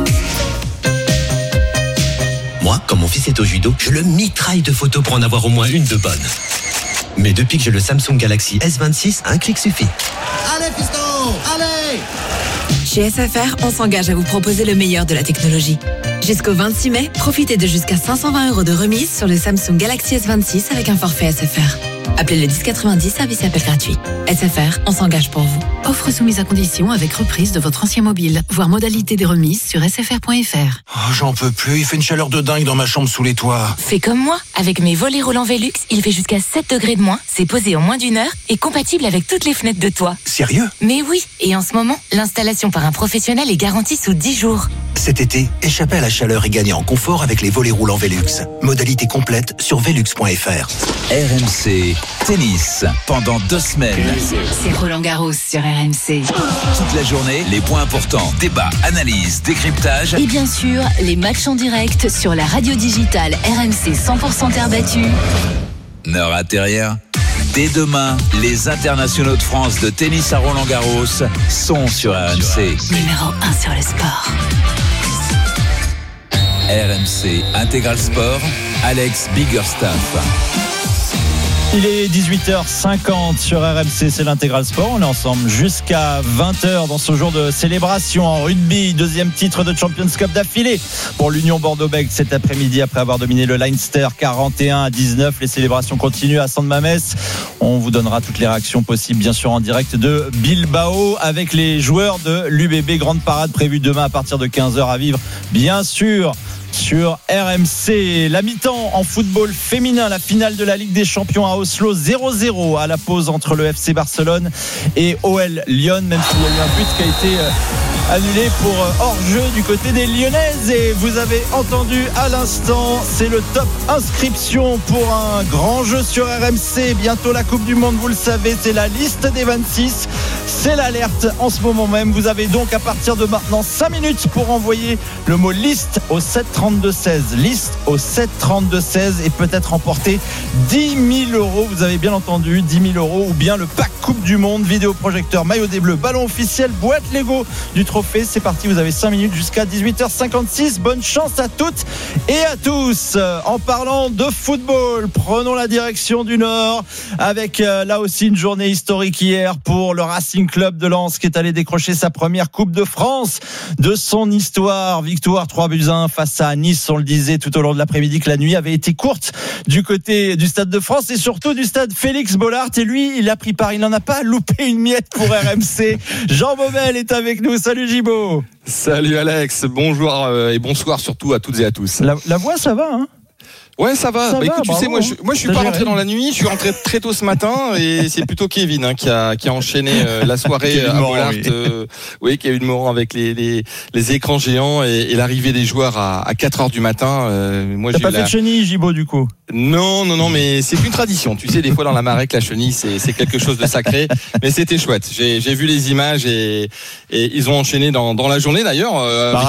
Moi, quand mon fils est au judo, je le mitraille de photos pour en avoir au moins une de bonne. Mais depuis que j'ai le Samsung Galaxy S26, un clic suffit. Allez, fiston, allez! Chez SFR, on s'engage à vous proposer le meilleur de la technologie. Jusqu'au 26 mai, profitez de jusqu'à 520 € de remise sur le Samsung Galaxy S26 avec un forfait SFR. Appelez le 1090, service et appel gratuit. SFR, on s'engage pour vous. Offre soumise à condition avec reprise de votre ancien mobile. Voir modalité des remises sur sfr.fr. Oh, j'en peux plus, il fait une chaleur de dingue dans ma chambre sous les toits. Fais comme moi, avec mes volets roulants Velux, il fait jusqu'à 7 degrés de moins, c'est posé en moins d'1 heure et compatible avec toutes les fenêtres de toit. Sérieux ? Mais oui, et en ce moment, l'installation par un professionnel est garantie sous 10 jours. Cet été, échappez à la chaleur et gagnez en confort avec les volets roulants Velux. Modalité complète sur velux.fr. RMC Tennis, pendant 2 semaines. C'est Roland Garros sur RMC. Toute la journée, les points importants, débats, analyses, décryptage. Et bien sûr, les matchs en direct sur la radio digitale RMC 100% terre battue. Ne ratez rien. Dès demain, les internationaux de France de tennis à Roland-Garros sont sur RMC. Numéro 1 sur le sport. RMC Intégral Sport, Alex Biggerstaff. Il est 18h50 sur RMC, c'est l'Intégral Sport. On est ensemble jusqu'à 20h dans ce jour de célébration en rugby. 2e titre de Champions Cup d'affilée pour l'Union Bordeaux-Bègles cet après-midi après avoir dominé le Leinster 41-19. Les célébrations continuent à San-Mamés. On vous donnera toutes les réactions possibles, bien sûr, en direct de Bilbao avec les joueurs de l'UBB. Grande parade prévue demain à partir de 15h à vivre, bien sûr, sur RMC. La mi-temps en football féminin, la finale de la Ligue des Champions à Oslo, 0-0 à la pause entre le FC Barcelone et OL Lyon, même s'il y a eu un but qui a été annulé pour hors-jeu du côté des Lyonnaises. Et vous avez entendu à l'instant, c'est le top inscription pour un grand jeu sur RMC. Bientôt la Coupe du Monde, vous le savez, c'est la liste des 26. C'est l'alerte en ce moment même. Vous avez donc à partir de maintenant 5 minutes pour envoyer le mot liste au 732-16. Liste au 732-16 et peut-être remporter 10 000 €. Vous avez bien entendu, 10 000 € ou bien le pack Coupe du Monde, vidéoprojecteur, maillot des Bleus, ballon officiel, boîte Lego du trophée. C'est parti, vous avez 5 minutes jusqu'à 18h56. Bonne chance à toutes et à tous. En parlant de football, prenons la direction du Nord avec là aussi une journée historique hier pour le Racing Club de Lens qui est allé décrocher sa première Coupe de France de son histoire. Victoire 3-1 face à Nice. On le disait tout au long de l'après-midi que la nuit avait été courte du côté du Stade de France et surtout du stade Félix Bollaert. Et lui, il a pris part. Il n'en a pas loupé une miette pour RMC. Jean Baumel est avec nous. Salut Gibo. Salut Alex. Bonjour et bonsoir surtout à toutes et à tous. La voix, ça va, hein? Ouais, ça va. Écoute, tu sais, moi, je suis pas rentré dans la nuit. Je suis rentré très tôt ce matin et c'est plutôt Kevin qui a enchaîné la soirée à Bollaert. Oui, qui a eu le moment avec les écrans géants et l'arrivée des joueurs à 4h du matin. Moi, t'as pas fait de chenille, Gibo, du coup? Non, mais c'est une tradition. Tu sais, des fois dans la Marek, la chenille, c'est quelque chose de sacré. Mais c'était chouette. J'ai vu les images et ils ont enchaîné dans la journée d'ailleurs.